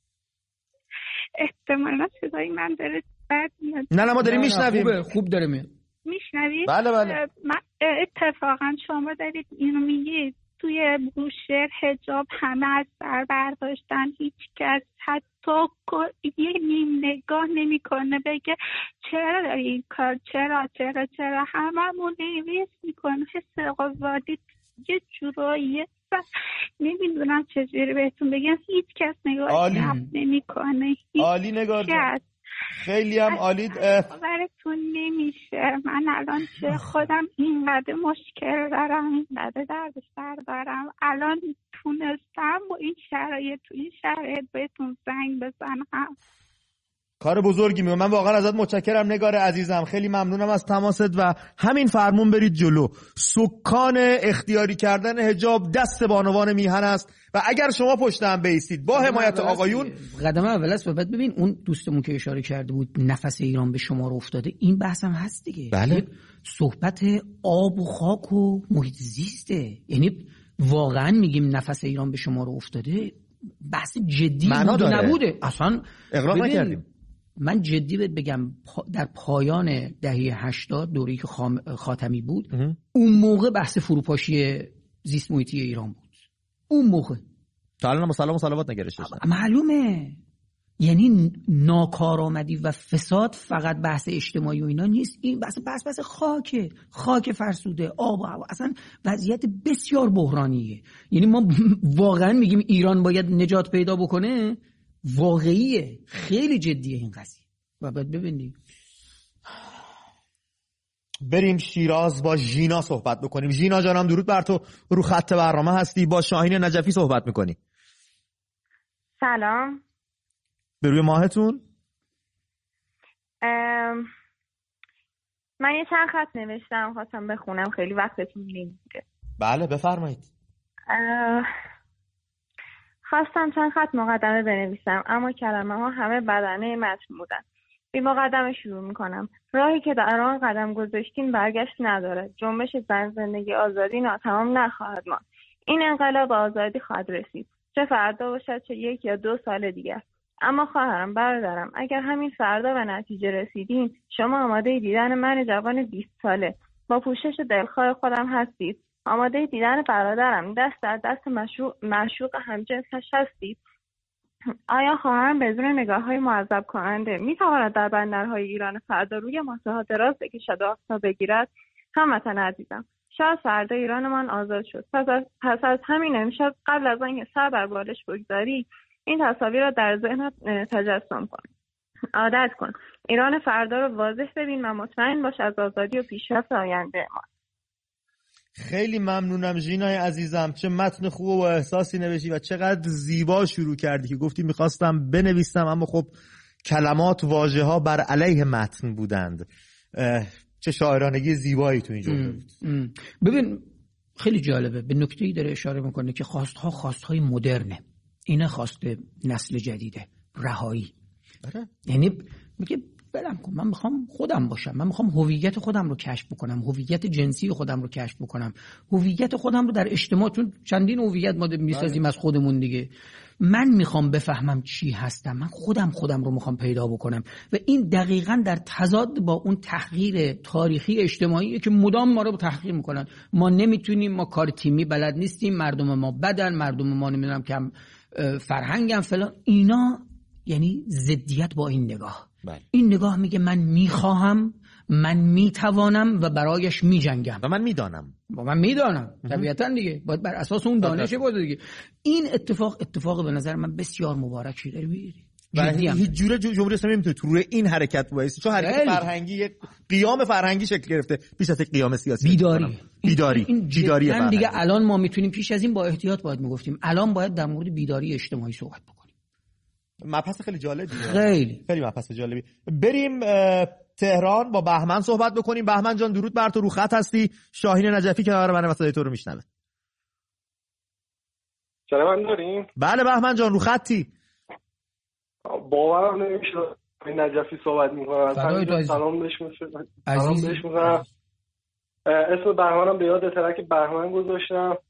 احتمالا صدای من داره بد میاد. نه ما داریم میشنویم. خوب داره میاد. میشنوید؟ بله. اتفاقا شما دارید اینو میگید توی بوشهر حجاب همه از سر برداشتن، هیچ کس حتی یه نیم نگاه نمیکنه بگه چرا داری این کار، چرا هممون نویس میکنه. حس آزادی یه جوراییه نمیدونم چجوری بهتون بگم، هیچ کس نگاه نمیکنه. عالی نگار جان، خیلی هم عالی. باورتون نمیشه من الان چه خودم اینقدر مشکل دارم، اینقدر دردسر دارم، الان تونستم با این شرایط بهتون زنگ بزنم. کار بزرگی میگم. من واقعا ازت متشکرم نگار عزیزم، خیلی ممنونم از تماست و همین فرمون برید جلو. سکان اختیاری کردن حجاب دست بانوان میهن است و اگر شما پشت هم بیستید با حمایت آقایون قدم اول است. و بعد ببین اون دوستمون که اشاره کرده بود نفس ایران به شما رو افتاده، این بحث هم هست دیگه. بله. صحبت آب و خاک و محیط زیسته، یعنی واقعا میگیم نفس ایران به شما رو افتاده، بحث جدی بود نبوده اصلا. اقرار نکردیم. من جدی بهت بگم در پایان دهه 80 دوره‌ای که خاتمی بود اون موقع بحث فروپاشی زیست محیطی ایران بود. اون موقع تا الان سلام و صلوات نگرشته معلومه. یعنی ناکارآمدی و فساد فقط بحث اجتماعی و اینا نیست، این بحث خاک فرسوده، آب و هوا، اصلا وضعیت بسیار بحرانیه. یعنی ما واقعا میگیم ایران باید نجات پیدا بکنه، واقعیه، خیلی جدیه این قضیه و باید ببینیم. بریم شیراز با ژینا صحبت بکنیم. ژینا جانم درود بر تو، رو خط برنامه هستی، با شاهین نجفی صحبت میکنی. سلام. به روی ماهتون. من یه چند خط نوشتم خواستم بخونم، خیلی وقتتون نمیگیره. بله بفرمایید. خواستم چند خط مقدمه بنویسم اما کلمه ها همه بدنه متن بودن. بی مقدمه شروع میکنم. راهی که در آن قدم گذاشتیم برگشت نداره. جنبش زن زندگی آزادی ناتمام نخواهد ماند. این انقلاب آزادی خواهد رسید، چه فردا باشد چه 1 یا 2 سال دیگر. اما خواهرم، برادرم، اگر همین فردا به نتیجه رسیدین، شما آماده دیدن من جوان 20 ساله با پوشش دلخواه خودم هستید؟ آماده دیدن برادرم دست در دست معشوق همجنسش هستید؟ آیا خواهرم بدون نگاه‌های معذب کننده می‌تواند در بندرهای ایران فردا روی ماسه‌ها دراز بکشد و آفتاب بگیرد؟ هموطن عزیزم، شاید فردا ایرانمان آزاد شد. پس از همین امشب قبل از آنکه سر بر بالش بگذاری این تصاویر را در ذهنت تجسم کن. عادت کن. ایران فردا رو واضح ببین و مطمئن باش از آزادی و پیشرفت آینده ما. خیلی ممنونم ژینای عزیزم، چه متن خوب و احساسی نوشتی و چقدر زیبا شروع کردی که گفتی میخواستم بنویسم اما خب کلمات واژه‌ها بر علیه متن بودند. چه شاعرانگی زیبایی تو این جمله بود. ببین خیلی جالبه، به نکته‌ای داره اشاره میکنه که خواستهای مدرنه. اینه خواست نسل جدیده، رهایی. یعنی میگه برم کن، من میخوام خودم باشم، من میخوام هویت خودم رو کشف بکنم، هویت جنسی خودم رو کشف بکنم، هویت خودم رو در اجتماع، چون چندین هویت ما میسازیم از خودمون دیگه. من میخوام بفهمم چی هستم، من خودم رو میخوام پیدا بکنم و این دقیقاً در تضاد با اون تحقیر تاریخی اجتماعی که مدام ما رو تحقیر میکنن. ما نمیتونیم، ما کار تیمی بلد نیستیم، مردم ما بدن، مردم ما نمیدونم کم فرهنگم فلان. اینا یعنی ضدیت با این نگاه. این نگاه میگه من میخواهم من میتوانم و برایش میجنگم و من میدانم طبیعتا دیگه باید بر اساس اون دانش بود دیگه. این اتفاق به نظر من بسیار مبارکی داره میگیره و هیچ جوره جمهوری اسلامی نمیتونه تو روی این حرکت وایسه، چون حرکت فرهنگی یک قیام فرهنگی شکل گرفته بیش از یک قیام سیاسی. بیداری این دیگه الان ما میتونیم پیش از این با احتیاط باید میگفتیم، الان باید در مورد بیداری اجتماعی صحبت بکنیم. مبحث خیلی جالبیه، خیلی مبحث جالبی. بریم تهران با بهمن صحبت بکنیم. بهمن جان درود بر تو، رو خط هستی. شاهین نجفی کنار من صدای تو رو میشنوه. سلام داریم؟ بله بهمن جان رو خطی. باورم نمیشه این نجفی صحبت میکنم. سلام بهش میکنم. اسم بهمنم به یاد ترک بهمن گذاشتم.